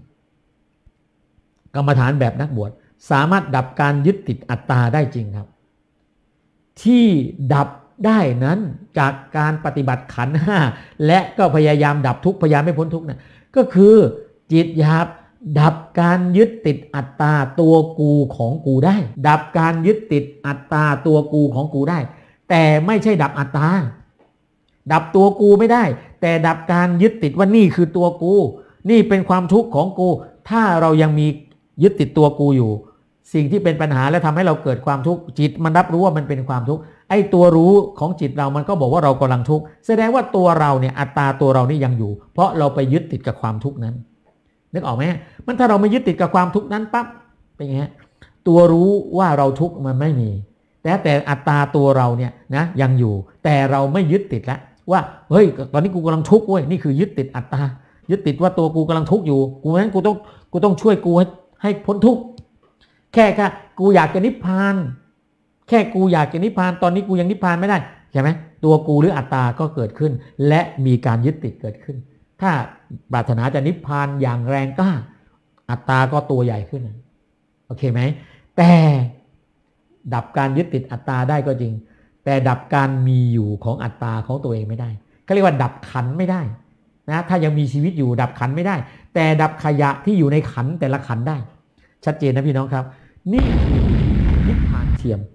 กรรมฐานแบบนักบวชสามารถดับการยึดติดอัตตาได้จริงครับที่ดับได้นั้นจากการปฏิบัติขันธ์ห้าและก็พยายามดับทุกข์พยายามไม่พ้นทุกข์นะก็คือจิตหยาบดับการยึดติดอัตตาตัวกูของกูได้ดับการยึดติดอัตตาตัวกูของกูได้แต่ไม่ใช่ดับอัตตาดับตัวกูไม่ได้แต่ดับการยึดติดว่านี่คือตัวกูนี่เป็นความทุกข์ของกูถ้าเรายังมียึดติดตัวกูอยู่สิ่งที่เป็นปัญหาและทำให้เราเกิดความทุกข์จิตมันรับรู้ว่ามันเป็นความทุกข์ไอ้ตัวรู้ของจิตเรามันก็บอกว่าเรากำลังทุกข์แสดงว่าตัวเราเนี่ยอัตตาตัวเรานี่ยังอยู่เพราะเราไปยึดติดกับความทุกข์นั้นนึกออกไหมมันถ้าเราไม่ยึดติดกับความทุกข์นั้นปั๊บเป็นไงตัวรู้ว่าเราทุกข์มันไม่มีแต่แต่อัตตาตัวเราเนี่ยนะยังอยู่แต่เราไม่ยึดติดแล้วว่าเฮ้ยตอนนี้กูกำลังทุกข์เว้ยนี่คือยึดติดอัตตายึดติดว่าตัวกูกำลังทุกข์อยู่กูงั้นกูต้องกูต้องช่วยกูให้ให้พ้นทุกข์แค่แค่กูอยากจะนิพพานแค่กูอยากจะนิพพานตอนนี้กูยังนิพพานไม่ได้ใช่ไหมตัวกูหรืออัตตาก็เกิดขึ้นและมีการยึดติดเกิดขึ้นถ้าปรารถนาจะนิพพานอย่างแรงกล้าอัตตาก็ตัวใหญ่ขึ้นโอเคไหมแต่ดับการยึดติดอัตตาได้ก็จริงแต่ดับการมีอยู่ของอัตตาของตัวเองไม่ได้เขาเรียกว่าดับขันไม่ได้นะถ้ายังมีชีวิตอยู่ดับขันไม่ได้แต่ดับขยะที่อยู่ในขันแต่ละขันได้ชัดเจนนะพี่น้องครับนี่นิพพานเทียม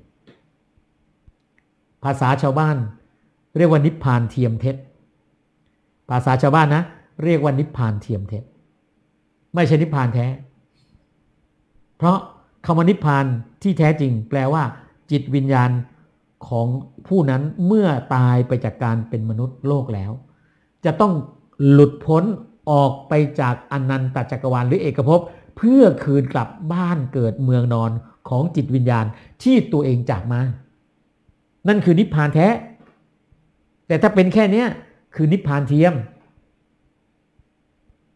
ภาษาชาวบ้านเรียกว่านิพพานเทียมเท็จภาษาชาวบ้านนะเรียกว่านิพพานเทียมเท็จไม่ใช่นิพพานแท้เพราะคำว่านิพพานที่แท้จริงแปลว่าจิตวิญญาณของผู้นั้นเมื่อตายไปจากการเป็นมนุษย์โลกแล้วจะต้องหลุดพ้นออกไปจากอนันตจักรวาลหรือเอกภพเพื่อคืนกลับบ้านเกิดเมืองนอนของจิตวิญญาณที่ตัวเองจากมานั่นคือนิพพานแท้แต่ถ้าเป็นแค่นี้คือนิพพานเทียม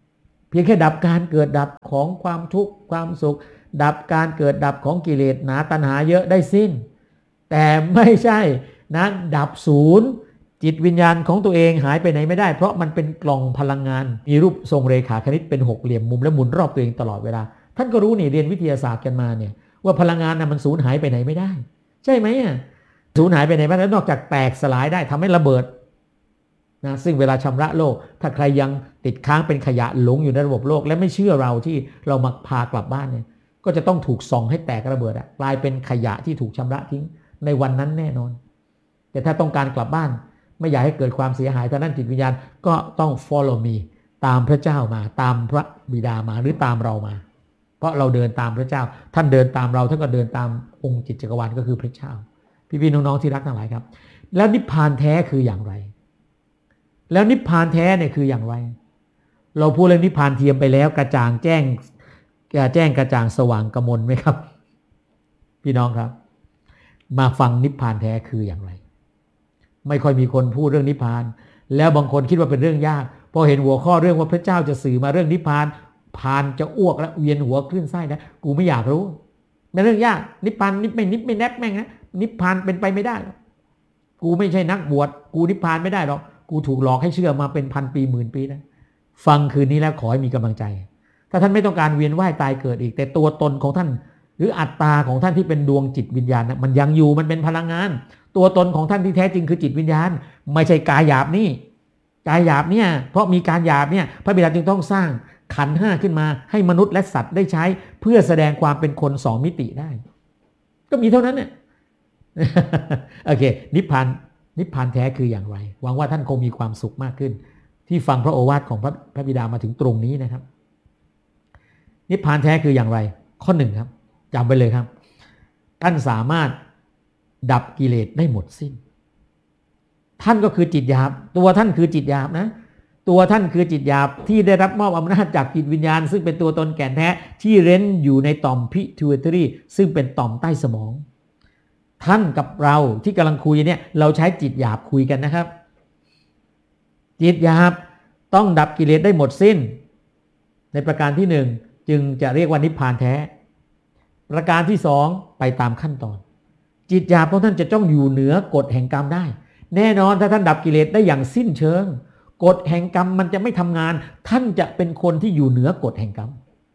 เพียงแค่ดับการเกิดดับของความทุกข์ความสุขดับการเกิดดับของกิเลสหนาตัณหาเยอะได้สิ้นแต่ไม่ใช่นะดับศูนย์จิตวิญญาณของตัวเองหายไปไหนไม่ได้เพราะมันเป็นกล่องพลังงานมีรูปทรงเรขาคณิตเป็นหกเหลี่ยมมุมและหมุนรอบตัวเองตลอดเวลาท่านก็รู้นี่เรียนวิทยาศาสตร์กันมาเนี่ยว่าพลังงานน่ะมันสูญหายไปไหนไม่ได้ใช่ไหมอ่ะสูญหายไปไหนไม่ได้นอกจากแตกสลายได้ทำให้ระเบิดนะซึ่งเวลาชำระโลกถ้าใครยังติดค้างเป็นขยะหลงอยู่ในระบบโลกและไม่เชื่อเราที่เรามาพากลับบ้านเนี่ยก็จะต้องถูกส่องให้แตกระเบิดอ่ะกลายเป็นขยะที่ถูกชำระทิ้งในวันนั้นแน่นอนแต่ถ้าต้องการกลับบ้านไม่อยากให้เกิดความเสียหายทางด้านจิตวิญญาณก็ต้อง follow me ตามพระเจ้ามาตามพระบิดามาหรือตามเรามาเพราะเราเดินตามพระเจ้าท่านเดินตามเราท่านก็เดินตามองค์จิตจักรวาลก็คือพระเจ้าพี่ๆน้องๆที่รักทั้งหลายครับแล้วนิพพานแท้คืออย่างไรแล้วนิพพานแท้เนี่ยคืออย่างไรเราพูดเรื่องนิพพานเทียมไปแล้วกระจ่างแจ้งแจ้งกระจ่างสว่างกมลไหมครับพี่น้องครับมาฟังนิพพานแท้คืออย่างไรไม่ค่อยมีคนพูดเรื่องนิพพานแล้วบางคนคิดว่าเป็นเรื่องยากพอเห็นหัวข้อเรื่องว่าพระเจ้าจะสื่อมาเรื่องนิพพานพานจะอ้วกและเวียนหัวคลื่นไส้นะกูไม่อยากรู้เป็นเรื่องยากนิพพานนิพไม่นิพไม่แนบแม่งนะนิพพานเป็นไปไม่ได้กูไม่ใช่นักบวชกูนิพพานไม่ได้หรอกกูถูกหลอกให้เชื่อมาเป็นพันปีหมื่นปีนะฟังคืนนี้แล้วขอให้มีกำลังใจถ้าท่านไม่ต้องการเวียนว่ายตายเกิดอีกแต่ตัวตนของท่านหรืออัตตาของท่านที่เป็นดวงจิตวิญญาณนะมันยังอยู่มันเป็นพลังงานตัวตนของท่านที่แท้จริงคือจิตวิญญาณไม่ใช่กายหยาบนี่กายหยาบเนี่ยเพราะมีการหยาบเนี่ยพระบิดาจึงต้องสร้างขันธ์ห้าขึ้นมาให้มนุษย์และสัตว์ได้ใช้เพื่อแสดงความเป็นคนสองมิติได้ก็มีเท่านั้นเนี่ย โอเคนิพพานนิพพานแท้คืออย่างไรหวังว่าท่านคงมีความสุขมากขึ้นที่ฟังพระโอวาทของพระพระบิดามาถึงตรงนี้นะครับนิพพานแท้คืออย่างไรข้อหนึ่งครับจำไปเลยครับท่านสามารถดับกิเลสได้หมดสิ้นท่านก็คือจิตหยาบตัวท่านคือจิตหยาบนะตัวท่านคือจิตหยาบที่ได้รับมอบอำนาจจากจิตวิญญาณซึ่งเป็นตัวตนแก่นแท้ที่เร้นอยู่ในต่อม pituitary ซึ่งเป็นต่อมใต้สมองท่านกับเราที่กำลังคุยเนี่ยเราใช้จิตหยาบคุยกันนะครับจิตหยาบต้องดับกิเลสได้หมดสิ้นในประการที่หนึ่งจึงจะเรียกว่านิพพานแท้ประการที่สองไปตามขั้นตอนจิตหยาบของท่านจะต้องอยู่เหนือกฎแห่งกรรมได้แน่นอนถ้าท่านดับกิเลสได้อย่างสิ้นเชิงกฎแห่งกรรมมันจะไม่ทำงานท่านจะเป็นคนที่อยู่เหนือกฎแห่งกรรม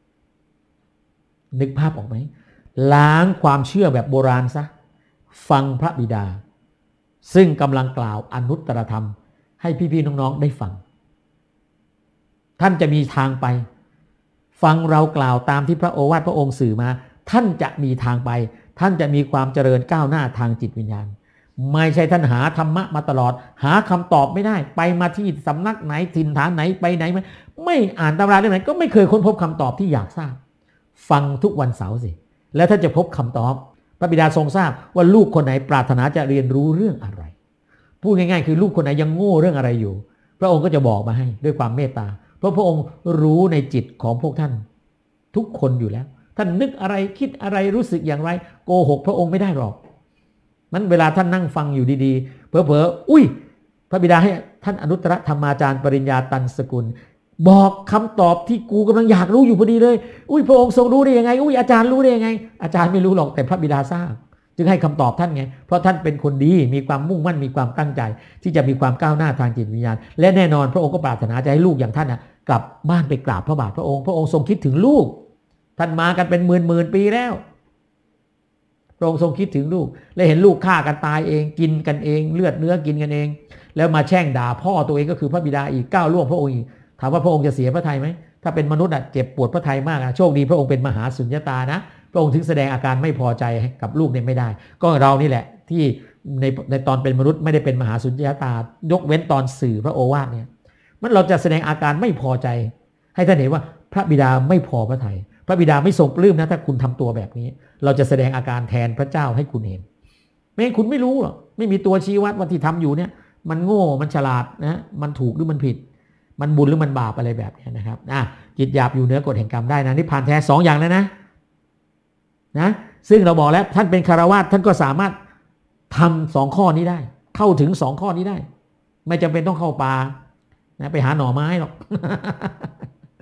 นึกภาพออกไหมล้างความเชื่อแบบโบราณซะฟังพระบิดาซึ่งกำลังกล่าวอนุตตรธรรมให้พี่ๆน้องๆได้ฟังท่านจะมีทางไปฟังเรากล่าวตามที่พระโอวาทพระองค์สื่อมาท่านจะมีทางไปท่านจะมีความเจริญก้าวหน้าทางจิตวิญญาณไม่ใช่ท่านหาธรรมะมาตลอดหาคำตอบไม่ได้ไปมาที่สำนักไหนถิ่นฐานไหนไปไหนไม่ไม่อ่านตำราเล่มไหนก็ไม่เคยค้นพบคำตอบที่อยากทราบฟังทุกวันเสาร์สิแล้วท่านจะพบคำตอบพระบิดาทรงทราบว่าลูกคนไหนปรารถนาจะเรียนรู้เรื่องอะไรพูดง่ายๆคือลูกคนไหนยังโง่เรื่องอะไรอยู่พระองค์ก็จะบอกมาให้ด้วยความเมตตาเพราะพระองค์รู้ในจิตของพวกท่านทุกคนอยู่แล้วท่านนึกอะไรคิดอะไรรู้สึกอย่างไรโกหกพระองค์ไม่ได้หรอกนั้นเวลาท่านนั่งฟังอยู่ดีๆเผลอๆอุ้ยพระบิดาให้ท่านอนุตตรธรรมาจารย์ปริญญาตันสกุลบอกคำตอบที่กูกำลังอยากรู้อยู่พอดีเลยอุ้ยพระองค์ทรงรู้ได้ยังไงอุ้ยอาจารย์รู้ได้ยังไงอาจารย์ไม่รู้หรอกแต่พระบิดาทราบจึงให้คำตอบท่านไงเพราะท่านเป็นคนดีมีความมุ่งมั่นมีความตั้งใจที่จะมีความก้าวหน้าทางจิตวิญญาณและแน่นอนพระองค์ก็ปรารถนาจะให้ลูกอย่างท่านนะกลับบ้านไปกราบพระบาทพระองค์พระองค์ทรงคิดถึงลูกท่านมากันเป็นหมื่นหมื่นปีแล้วพระองค์ทรงคิดถึงลูกและเห็นลูกฆ่ากันตายเองกินกันเองเลือดเนื้อกินกันเองแล้วมาแช่งด่าพ่อตัวเองก็คือพระบิดาอีกก้าวล่วงพระองค์อีกถามว่าพระองค์จะเสียพระทัยไหมถ้าเป็นมนุษย์อ่ะเจ็บปวดพระทัยมากโชคดีพระองค์เป็นมหาสุญญตานะพระองค์ถึงแสดงอาการไม่พอใจกับลูกเนี่ยไม่ได้ก็เรานี่แหละที่ในในตอนเป็นมนุษย์ไม่ได้เป็นมหาสุญญตายกเว้นตอนสื่อพระโอวาทเนี่ยมันเราจะแสดงอาการไม่พอใจให้ท่านเห็นว่าพระบิดาไม่พอพระทัยพระบิดาไม่ทรงปลื้มนะถ้าคุณทำตัวแบบนี้เราจะแสดงอาการแทนพระเจ้าให้คุณเห็นไม่งั้นคุณไม่รู้หรอกไม่มีตัวชี้วัดว่าที่ทำอยู่เนี่ยมันโง่มันฉลาดนะมันถูกหรือมันผิดมันบุญหรือมันบาปอะไรแบบนี้นะครับอ่ะจิตหยาบอยู่เหนือกฎแห่งกรรมได้นะนิพพานแท้สองอย่างแล้วนะนะซึ่งเราบอกแล้วท่านเป็นคฤหัสถ์ท่านก็สามารถทำสองข้อนี้ได้เข้าถึงสองข้อนี้ได้ไม่จำเป็นต้องเข้าป่านะไปหาหน่อไม้หรอก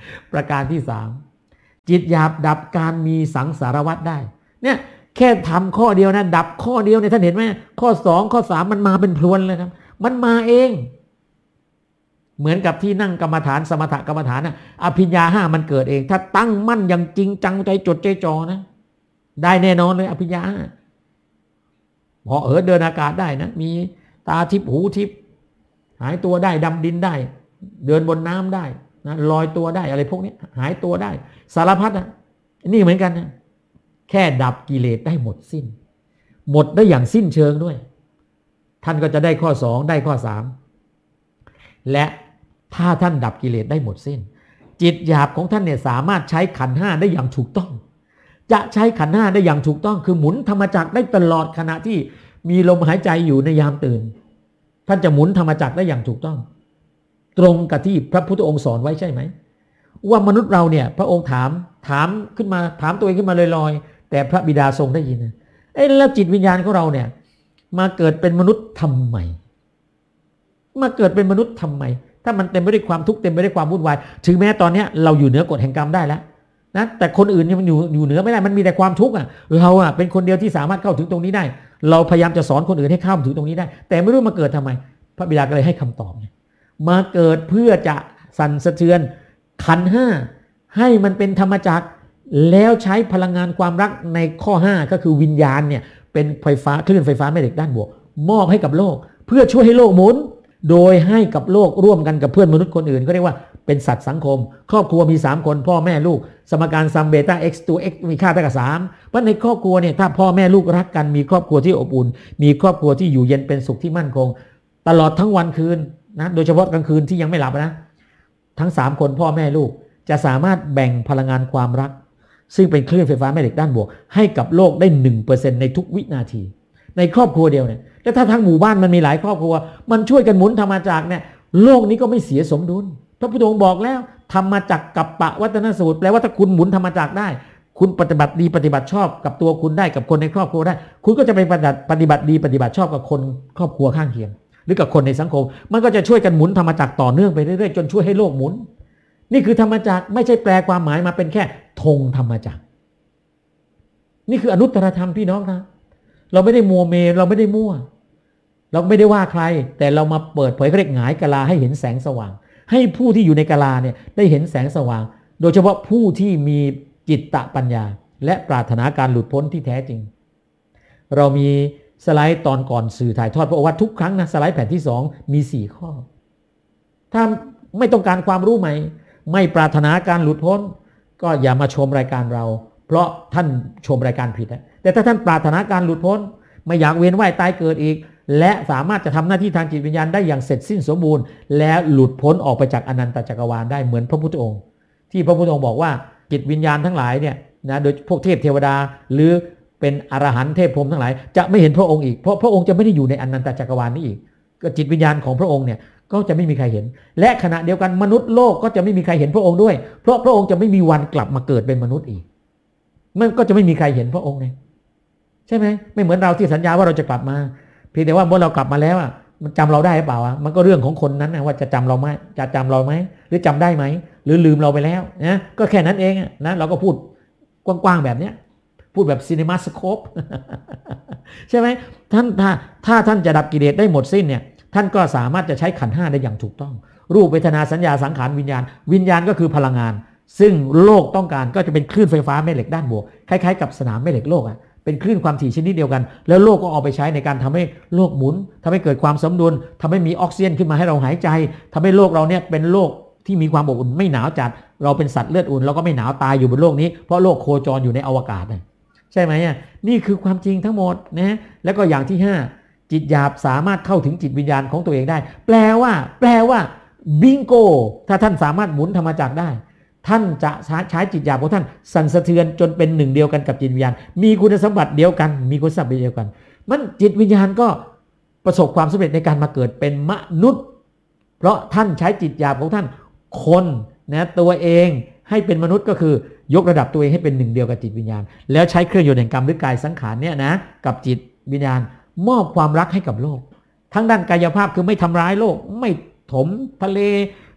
ประการที่สามจิตหยาบดับการมีสังสารวัฏได้เนี่ยแค่ทำข้อเดียวนะดับข้อเดียวเนี่ยท่านเห็นไหมข้อสองข้อสามมันมาเป็นพรวนเลยครับมันมาเองเหมือนกับที่นั่งกรรมฐานสมถกรรมฐานนะอภิญญาห้ามันเกิดเองถ้าตั้งมั่นอย่างจริงจังใจจดใจจ่อนะได้แน่นอนเลยอภิญญาพอเออเดินอากาศได้นะมีตาทิพหูทิพหายตัวได้ดำดินได้เดินบนน้ำได้นะลอยตัวได้อะไรพวกนี้หายตัวได้สารพัดนะนี่เหมือนกันนะแค่ดับกิเลสได้หมดสิ้นหมดได้อย่างสิ้นเชิงด้วยท่านก็จะได้ข้อสองได้ข้อสามและถ้าท่านดับกิเลสได้หมดสิ้นจิตหยาบของท่านเนี่ยสามารถใช้ขันธ์ห้าได้อย่างถูกต้องจะใช้ขันธ์ห้าได้อย่างถูกต้องคือหมุนธรรมจักรได้ตลอดขณะที่มีลมหายใจอยู่ในยามตื่นท่านจะหมุนธรรมจักรได้อย่างถูกต้องตรงกับที่พระพุทธองค์สอนไว้ใช่ไหมว่ามนุษย์เราเนี่ยพระองค์ถามถามขึ้นมาถามตัวเองขึ้นมาลอยๆแต่พระบิดาทรงได้ยินนะเอ้แล้วจิตวิญญาณของเราเนี่ยมาเกิดเป็นมนุษย์ทำไมมาเกิดเป็นมนุษย์ทำไมถ้ามันเต็มไปด้วยความทุกข์เต็มไปด้วยความวุ่นวายถึงแม้ตอนนี้เราอยู่เหนือกฎแห่งกรรมได้แล้วนะแต่คนอื่นเนี่ยมันอยู่อยู่เหนือไม่ได้มันมีแต่ความทุกข์อ่ะเราอ่ะเป็นคนเดียวที่สามารถเข้าถึงตรงนี้ได้เราพยายามจะสอนคนอื่นให้เข้าถึงตรงนี้ได้แต่ไม่รู้มาเกิดทำไมพระบิดาก็เลยให้คำตอบเนี่ยมาเกิดเพื่อจะสั่นสะเทือนขันธ์ห้าให้มันเป็นธรรมจักรแล้วใช้พลังงานความรักในข้อห้าก็คือวิญญาณเนี่ยเป็นไฟฟ้าคลื่นไฟฟ้าแม่เหล็กด้านบวกมอบให้กับโลกเพื่อช่วยให้โลกหมุนโดยให้กับโลกร่วมกันกับเพื่อนมนุษย์คนอื่นก็เรียกว่าเป็นสัตว์สังคมครอบครัวมีสามคนพ่อแม่ลูกสมการซัมเบต้า x ตัว x มีค่าเท่ากับสามเพราะในครอบครัวเนี่ยถ้าพ่อแม่ลูกรักกันมีครอบครัวที่อบอุ่นมีครอบครัวที่อยู่เย็นเป็นสุขที่มั่นคงตลอดทั้งวันคืนนะโดยเฉพาะกลางคืนที่ยังไม่หลับนะทั้งสามคนพ่อแม่ลูกจะสามารถแบ่งพลังงานความรักซึ่งเป็นคลื่นไฟฟ้าแม่เหล็กด้านบวกให้กับโลกได้ หนึ่งเปอร์เซ็นต์ ในทุกวินาทีในครอบครัวเดียวเนี่ยแต่ถ้าทั้งหมู่บ้านมันมีหลายครอบครัวมันช่วยกันหมุนธรรมจักรเนี่ยโลกนี้ก็ไม่เสียสมดุลพระพุทธองค์บอกแล้วธรรมจักรกัปปะวัตนสูตรแปลว่าถ้าคุณหมุนธรรมจักรได้คุณปฏิบัติดีปฏิบัติชอบกับตัวคุณได้กับคนในครอบครัวได้คุณก็จะไปปฏิบัติปฏิบัติดีปฏิบัติชอบกับคนครอบครัวข้างเคียงหรือกับคนในสังคมมันก็จะช่วยกันหมุนธรรมจักรต่อเนื่องไปเรื่อยๆจนช่วยให้โลกหมุนนี่คือธรรมจักรไม่ใช่แปลความหมายมาเป็นแค่ธงธรรมจักรนี่คืออนุตตรธรรมพี่น้องนะเราไม่ได้มัวเมเราไม่ได้มั่วเราไม่ได้ว่าใครแต่เรามาเปิดเผยเรียกหงายกะลาให้เห็นแสงสว่างให้ผู้ที่อยู่ในกะลาเนี่ยได้เห็นแสงสว่างโดยเฉพาะผู้ที่มีจิตตปัญญาและปรารถนาการหลุดพ้นที่แท้จริงเรามีสไลด์ตอนก่อนสื่อถ่ายทอดพระโอวาททุกครั้งนะสไลด์แผ่นที่สองมีสี่ข้อถ้าไม่ต้องการความรู้ใหม่ไม่ปรารถนาการหลุดพ้นก็อย่ามาชมรายการเราเพราะท่านชมรายการผิดนะแต่ถ้าท่านปรารถนาการหลุดพ้นไม่อยากเวียนว่ายตายเกิดอีกและสามารถจะทำหน้าที่ทางจิตวิญญาณได้อย่างเสร็จสิ้นสมบูรณ์และหลุดพ้นออกไปจากอนันตจักรวาลได้เหมือนพระพุทธองค์ที่พระพุทธองค์บอกว่าจิตวิญญาณทั้งหลายเนี่ยนะโดยพวกเทพเทวดาหรือเป็นอรหันต์เทพพรหมทั้งหลายจะไม่เห็นพระองค์อีกเพราะพระองค์จะไม่ได้อยู่ในอนันตจักรวาลนี้อีกก็จิตวิญญาณของพระองค์เนี่ยก็จะไม่มีใครเห็นและขณะเดียวกันมนุษย์โลกก็จะไม่มีใครเห็นพระองค์ด้วยเพราะพระองค์จะไม่มีวันกลับมาเกิดเป็นมนุษย์อีกมันก็จะไม่มีใครเห็นพระองค์ไงใช่ไหมไม่เหมือนเราที่สัญญาว่าเราจะกลับมาเพียงแต่ว่าเมื่อเรากลับมาแล้วอ่ะมันจำเราได้หรือเปล่าอ่ะมันก็เรื่องของคนนั้นนะว่าจะจำเราไหมจะจำเราไหมหรือจำได้ไหมหรือลืมเราไปแล้วนะก็แค่นั้นเองนะเราก็พูดกว้างๆแบบเนี้ยพูดแบบซีนีมาสโคปใช่ไหมท่านถ้าถ้าท่านจะดับกิเลสได้หมดสิ้นเนี่ยท่านก็สามารถจะใช้ขันธ์ห้าได้อย่างถูกต้องรูปเวทนาสัญญาสังขารวิญญาณวิญญาณก็คือพลังงานซึ่งโลกต้องการก็จะเป็นคลื่นไฟฟ้าแม่เหล็กด้านบวกคล้ายๆกับสนามแม่เหล็กโลกอ่ะเป็นคลื่นความถี่ชนิดเดียวกันแล้วโลกก็เอาไปใช้ในการทำให้โลกหมุนทำให้เกิดความสมดุลทำให้มีออกซิเจนขึ้นมาให้เราหายใจทำให้โลกเราเนี่ยเป็นโลกที่มีความอบอุ่นไม่หนาวจัดเราเป็นสัตว์เลือดอุ่นเราก็ไม่หนาวตายอยู่บนโลกนี้เพราะโลกโคจรอยู่ในอวกาศนะใช่ไหมอ่ะนี่คือความจริงทั้งหมดนะแล้วก็อย่างที่ห้าจิตหยาบสามารถเข้าถึงจิตวิญญาณของตัวเองได้แปลว่าแปลว่าบิงโกถ้าท่านสามารถหมุนธรรมจักรได้ท่านจะใช้จิตหยาบของท่านสั่นสะเทือนจนเป็นหนึ่งเดียวกันกับจิตวิญญาณมีคุณสมบัติเดียวกันมีคุณสมบัติเดียวกันมันจิตวิญญาณก็ประสบความสำเร็จในการมาเกิดเป็นมนุษย์เพราะท่านใช้จิตหยาบของท่านคนนะตัวเองให้เป็นมนุษย์ก็คือยกระดับตัวเองให้เป็นหนึ่งเดียวกับจิตวิญญาณแล้วใช้เครื่องยนต์แห่งกรรมหรือกายสังขารเนี่ยนะกับจิตวิญญาณมอบความรักให้กับโลกทั้งด้านกายภาพคือไม่ทำร้ายโลกไม่ถมทะเล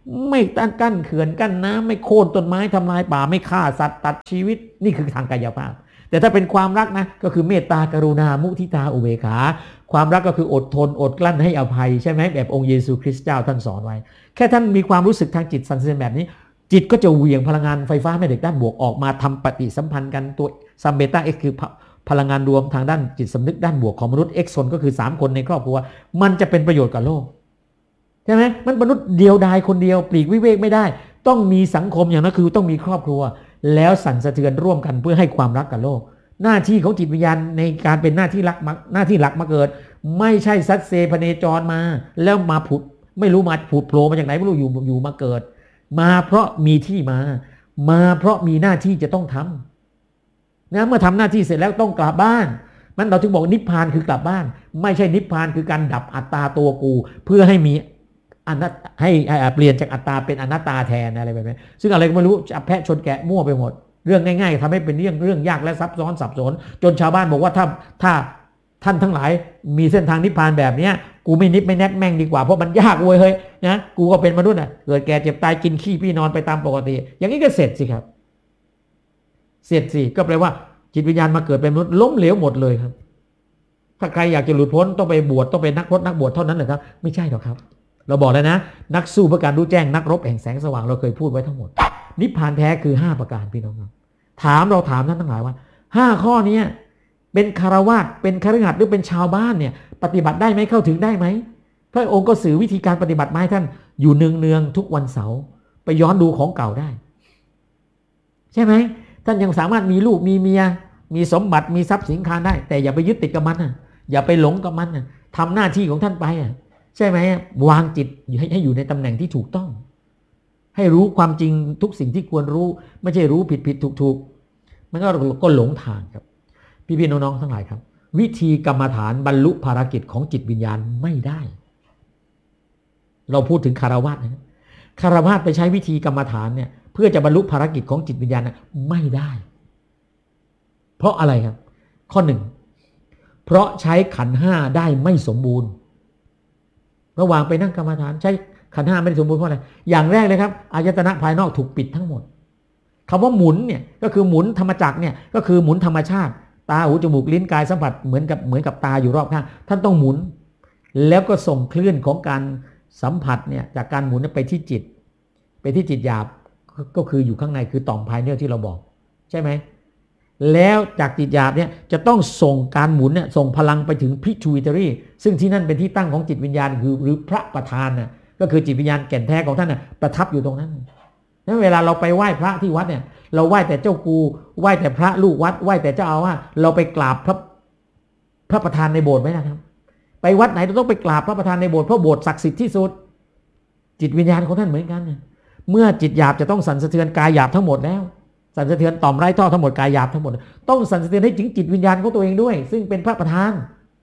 ไม่ตั้งกั้นเขื่อนกั้นน้ำไม่โค่นต้นไม้ทำลายป่าไม่ฆ่าสัตว์ตัดชีวิตนี่คือทางกายภาพแต่ถ้าเป็นความรักนะก็คือเมตตากรุณามุทิตาอุเบกขาความรักก็คืออดทนอดกลั้นให้อภัยใช่ไหมแบบองค์เยซูคริสต์เจ้าท่านสอนไว้แค่ท่านมีความรู้สึกทางจิตสั่นสะเทือนแบบนี้จิตก็จะเหวี่ยงพลังงานไฟฟ้าแม่เหล็กด้านบวกออกมาทำปฏิสัมพันธ์กันตัวซัมเบต้าเอ็กซ์คือพลังงานรวมทางด้านจิตสำนึกด้านบวกของมนุษย์เอ็กซ์โซนก็คือสามคนในครอบครัวมันจะเป็นประโยชน์กับโลกใช่ไหมมันมนุษย์เดียวดายคนเดียวปลีกวิเวกไม่ได้ต้องมีสังคมอย่างนั้นคือต้องมีครอบครัวแล้วสั่นสะเทือนร่วมกันเพื่อให้ความรักกับโลกหน้าที่ของจิตวิญญาณในการเป็นหน้าที่หลักหน้าที่หลักมาเกิดไม่ใช่ซัดเซพเนจรมาแล้วมาผุดไม่รู้มาผุดโผล่มาจากไหนไม่รู้อยู่อยู่มาเกิดมาเพราะมีที่มามาเพราะมีหน้าที่จะต้องทำนะเมื่อทำหน้าที่เสร็จแล้วต้องกลับบ้านมันเราถึงบอกนิพพานคือกลับบ้านไม่ใช่นิพพานคือการดับอัตตาตัวกูเพื่อให้มีอนัตให้เปลี่ยนจากอัตตาเป็นอนัตตาแทนอะไรแบบนี้ซึ่งอะไรก็ไม่รู้จับแพะชนแกะมั่วไปหมดเรื่องง่ายๆทำให้เป็นเรื่องเรื่องยากและซับซ้อนสับสนจนชาวบ้านบอกว่าถ้าถ้าท่านทั้งหลายมีเส้นทางนิพพานแบบนี้กูไม่นิพไม่แนบแม่งดีกว่าเพราะมันยากเว้ยเฮ้ยนะกูก็เป็นมนุษย์อ่ะเกิดแก่เจ็บตายกินขี้พี่นอนไปตามปกติอย่างนี้ก็เสร็จสิครับเสร็จสิก็แปลว่าจิตวิญญาณมาเกิดเป็นมนุษย์ล้มเหลวหมดเลยครับถ้าใครอยากจะหลุดพ้นต้องไปบวชต้องเป็นนักพรตนักบวชเท่านั้นเหรอครับไม่ใช่หรอกครับเราบอกแล้วนะนักสู้เพื่อการรู้แจ้งนักรบแห่งแสงสว่างเราเคยพูดไว้ทั้งหมดนิพพานแท้คือห้าประการพี่น้องครับถามเราถามท่านทั้งหลายว่าห้าข้อนี้เป็นคารวาสเป็นคฤหัสถ์หรือเป็นชาวบ้านเนี่ยปฏิบัติได้ไหมเข้าถึงได้ไหมพระองค์ก็สื่อวิธีการปฏิบัติมาให้ท่านอยู่เนืองๆทุกวันเสาร์ไปย้อนดูของเก่าได้ใช่ไหมท่านยังสามารถมีลูกมีเมียมีสมบัติมีทรัพย์สินคานได้แต่อย่าไปยึดติดกับมันนะอย่าไปหลงกับมันนะทำหน้าที่ของท่านไปอ่ะใช่ไหมวางจิตให้อยู่ในตำแหน่งที่ถูกต้องให้รู้ความจริงทุกสิ่งที่ควรรู้ไม่ใช่รู้ผิดผิดถูกถูกมันก็ก็หลงทางครับพี่พี่น้องๆทั้งหลายครับวิธีกรรมฐานบรรลุภารกิจของจิตวิญญาณไม่ได้เราพูดถึงคารวะนะคารวะไปใช้วิธีกรรมฐานเนี่ยเพื่อจะบรรลุภารกิจของจิตวิญญาณนะไม่ได้เพราะอะไรครับข้อหนึ่งเพราะใช้ขันธ์ห้าได้ไม่สมบูรณ์ระหว่างไปนั่งกรรมฐานใช้ขันธ์ห้าไม่ได้สมบูรณ์เพราะอะไรอย่างแรกเลยครับอายตนะภายนอกถูกปิดทั้งหมดคำว่าหมุนเนี่ยก็คือหมุนธรรมจักรเนี่ยก็คือหมุนธรรมชาติตาหูจมูกลิ้นกายสัมผัสเหมือนกับเหมือนกับตาอยู่รอบข้างท่านต้องหมุนแล้วก็ส่งคลื่นของการสัมผัสเนี่ยจากการหมุนไปที่จิตไปที่จิตหยาบก็คืออยู่ข้างในคือต่อมภายในที่เราบอกใช่ไหมแล้วจากจิตหยาบเนี่ยจะต้องส่งการหมุนเนี่ยส่งพลังไปถึง pituitary ซึ่งที่นั่นเป็นที่ตั้งของจิตวิญญาณคือหรือพระประธานน่ะก็คือจิตวิญญาณแก่นแท้ของท่านน่ะประทับอยู่ตรงนั้นนั้นเวลาเราไปไหว้พระที่วัดเนี่ยเราไหว้แต่เจ้ากูไหว้แต่พระลูกวัดไหว้แต่เจ้าอาวาสเราไปกราบพระพระประธานในโบสถ์ไหมนะครับไปวัดไหนเราต้องไปกราบพระประธานในโบสถ์เพราะโบสถ์ศักดิ์สิทธิ์ที่สุดจิตวิญญาณของท่านเหมือนกันเมื่อจิตหยาบจะต้องสั่นสะเทือนกายหยาบทั้งหมดแล้วสั่นสะเทือนต่อมไร้ท่อทั้งหมดกายหยาบทั้งหมดต้องสั่นสะเทือนให้ถึงจิตวิญญาณของตัวเองด้วยซึ่งเป็นพระประธาน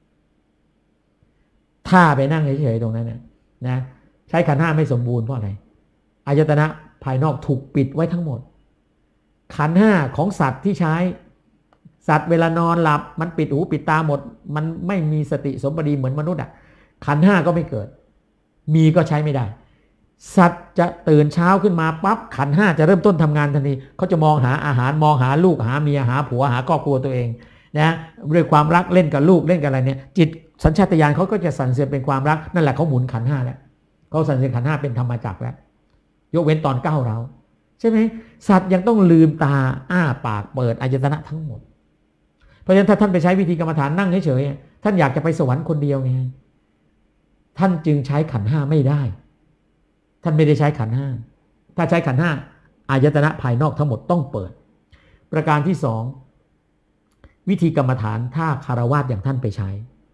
ถ้าไปนั่งเฉยๆตรงนั้นนะนะใช้ขันธ์ห้าไม่สมบูรณ์เพราะอะไรอายตนะภายนอกถูกปิดไว้ทั้งหมดขันธ์ห้าของสัตว์ที่ใช้สัตว์เวลานอนหลับมันปิดหูปิดตาหมดมันไม่มีสติสมบูรณ์เหมือนมนุษย์อ่ะขันธ์ห้าก็ไม่เกิดมีก็ใช้ไม่ได้สัตว์จะตื่นเช้าขึ้นมาปั๊บขันธ์ห้าจะเริ่มต้นทำงานทันทีเขาจะมองหาอาหารมองหาลูกหาเมียหาผัวหาครอบครัวตัวเองนะด้วยความรักเล่นกับลูกเล่นกับอะไรเนี่ยจิตสัญชาตญาณเขาก็จะสั่นเสือนเป็นความรักนั่นแหละเขาหมุนขันธ์ห้าแล้วเขาสั่นเสือนขันธ์ห้าเป็นธรรมจักรแล้วยกเว้นตอนก้าวเราใช่ไหมสัตว์ยังต้องลืมตาอ้าปากเปิดอายตนะทั้งหมดเพราะฉะนั้นถ้าท่านไปใช้วิธีกรรมฐานนั่งเฉยๆท่านอยากจะไปสวรรค์คนเดียวไงท่านจึงใช้ขันธ์ห้าไม่ได้ท่านไม่ได้ใช้ขันธ์ห้าถ้าใช้ขันธ์ห้าอายตนะภายนอกทั้งหมดต้องเปิดประการที่สองวิธีกรรมฐานถ้าคารวะอย่างท่านไปใช้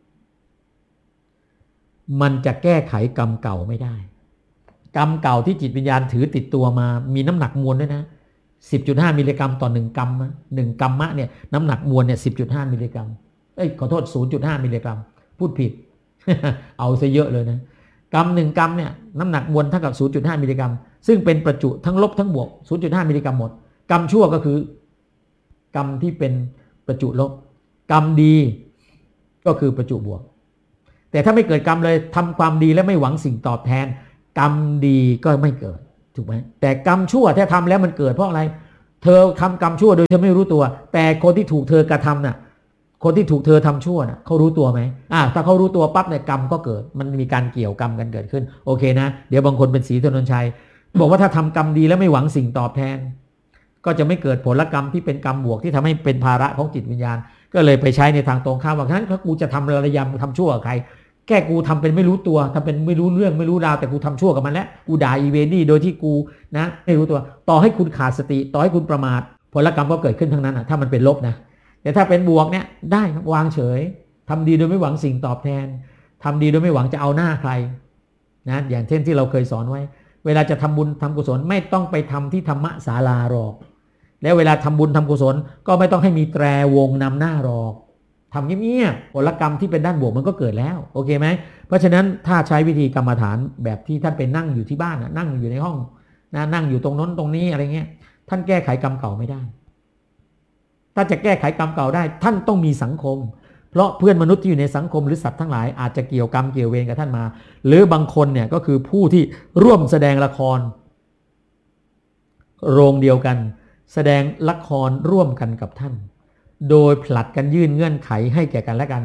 มันจะแก้ไขกรรมเก่าไม่ได้กรรมเก่าที่จิตวิญญาณถือติดตัวมามีน้ำหนักมวลด้วยนะ สิบจุดห้า มิลลิกรัมต่อหนึ่งกรรมหนึ่งกรรมะเนี่ยน้ำหนักมวลเนี่ย สิบจุดห้า มิลลิกรัมเอ้ยขอโทษ ศูนย์จุดห้า มิลลิกรัมพูดผิด เอาซะเยอะเลยนะกรรมหนึ่งกรรมเนี่ยน้ำหนักมวลเท่ากับ ศูนย์จุดห้า มิลลิกรัมซึ่งเป็นประจุทั้งลบทั้งบวก ศูนย์จุดห้า มิลลิกรัมหมดกรรมชั่วก็คือกรรมที่เป็นประจุลบกรรมดีก็คือประจุบวกแต่ถ้าไม่เกิดกรรมเลยทำความดีและไม่หวังสิ่งตอบแทนกรรมดีก็ไม่เกิดถูกไหมแต่กรรมชั่วถ้าทำแล้วมันเกิดเพราะอะไรเธอทำกรรมชั่วโดยเธอไม่รู้ตัวแต่คนที่ถูกเธอกระทำน่ะคนที่ถูกเธอทำชั่วน่ะเขารู้ตัวไหมอ่าถ้าเขารู้ตัวปั๊บเนี่ยกรรมก็เกิดมันมีการเกี่ยวกรรมกันเกิดขึ้นโอเคนะเดี๋ยวบางคนเป็นศรีถนนชัยบอกว่าถ้าทำกรรมดีแล้วไม่หวังสิ่งตอบแทนก็จะไม่เกิดผลกรรมที่เป็นกรรมบวกที่ทำให้เป็นภาระของจิตวิญญาณก็เลยไปใช้ในทางตรงข้ามว่างั้นถ้ากูจะทำระยำทำชั่วกับใครแค่กูทำเป็นไม่รู้ตัวทำเป็นไม่รู้เรื่องไม่รู้ราวแต่กูทำชั่วกับมันแล้วกูด่าอีเวนนี่โดยที่กูนะไม่รู้ตัวต่อให้คุณขาดสติต่อให้คุณประมาทผลกรรมก็เกิดขึ้นทั้งนั้นอ่ะถ้ามันเป็นลบนะแต่ถ้าเป็นบวกเนี่ยได้วางเฉยทำดีโดยไม่หวังสิ่งตอบแทนทำดีโดยไม่หวังจะเอาหน้าใครนะอย่างเช่นที่เราเคยสอนไว้เวลาจะทำบุญทำกุศลไม่ต้องไปทำที่ธรรมศาลาหรอกแล้วเวลาทำบุญทำกุศลก็ไม่ต้องให้มีแตรวงนำหน้าหรอกทำเงียบๆผลกรรมที่เป็นด้านบวกมันก็เกิดแล้วโอเคไหมเพราะฉะนั้นถ้าใช้วิธีกรรมฐานแบบที่ท่านไปนั่งอยู่ที่บ้านนั่งอยู่ในห้องนะนั่งอยู่ตรงนั้นตรงนี้อะไรเงี้ยท่านแก้ไขกรรมเก่าไม่ได้ถ้าจะแก้ไขกรรมเก่าได้ท่านต้องมีสังคมเพราะเพื่อนมนุษย์ที่อยู่ในสังคมหรือสัตว์ทั้งหลายอาจจะเกี่ยวกรรมเกี่ยวเวรกับท่านมาหรือบางคนเนี่ยก็คือผู้ที่ร่วมแสดงละครโรงเดียวกันแสดงละครร่วมกันกับท่านโดยผลัดกันยื่นเงื่อนไขให้แก่กันและกัน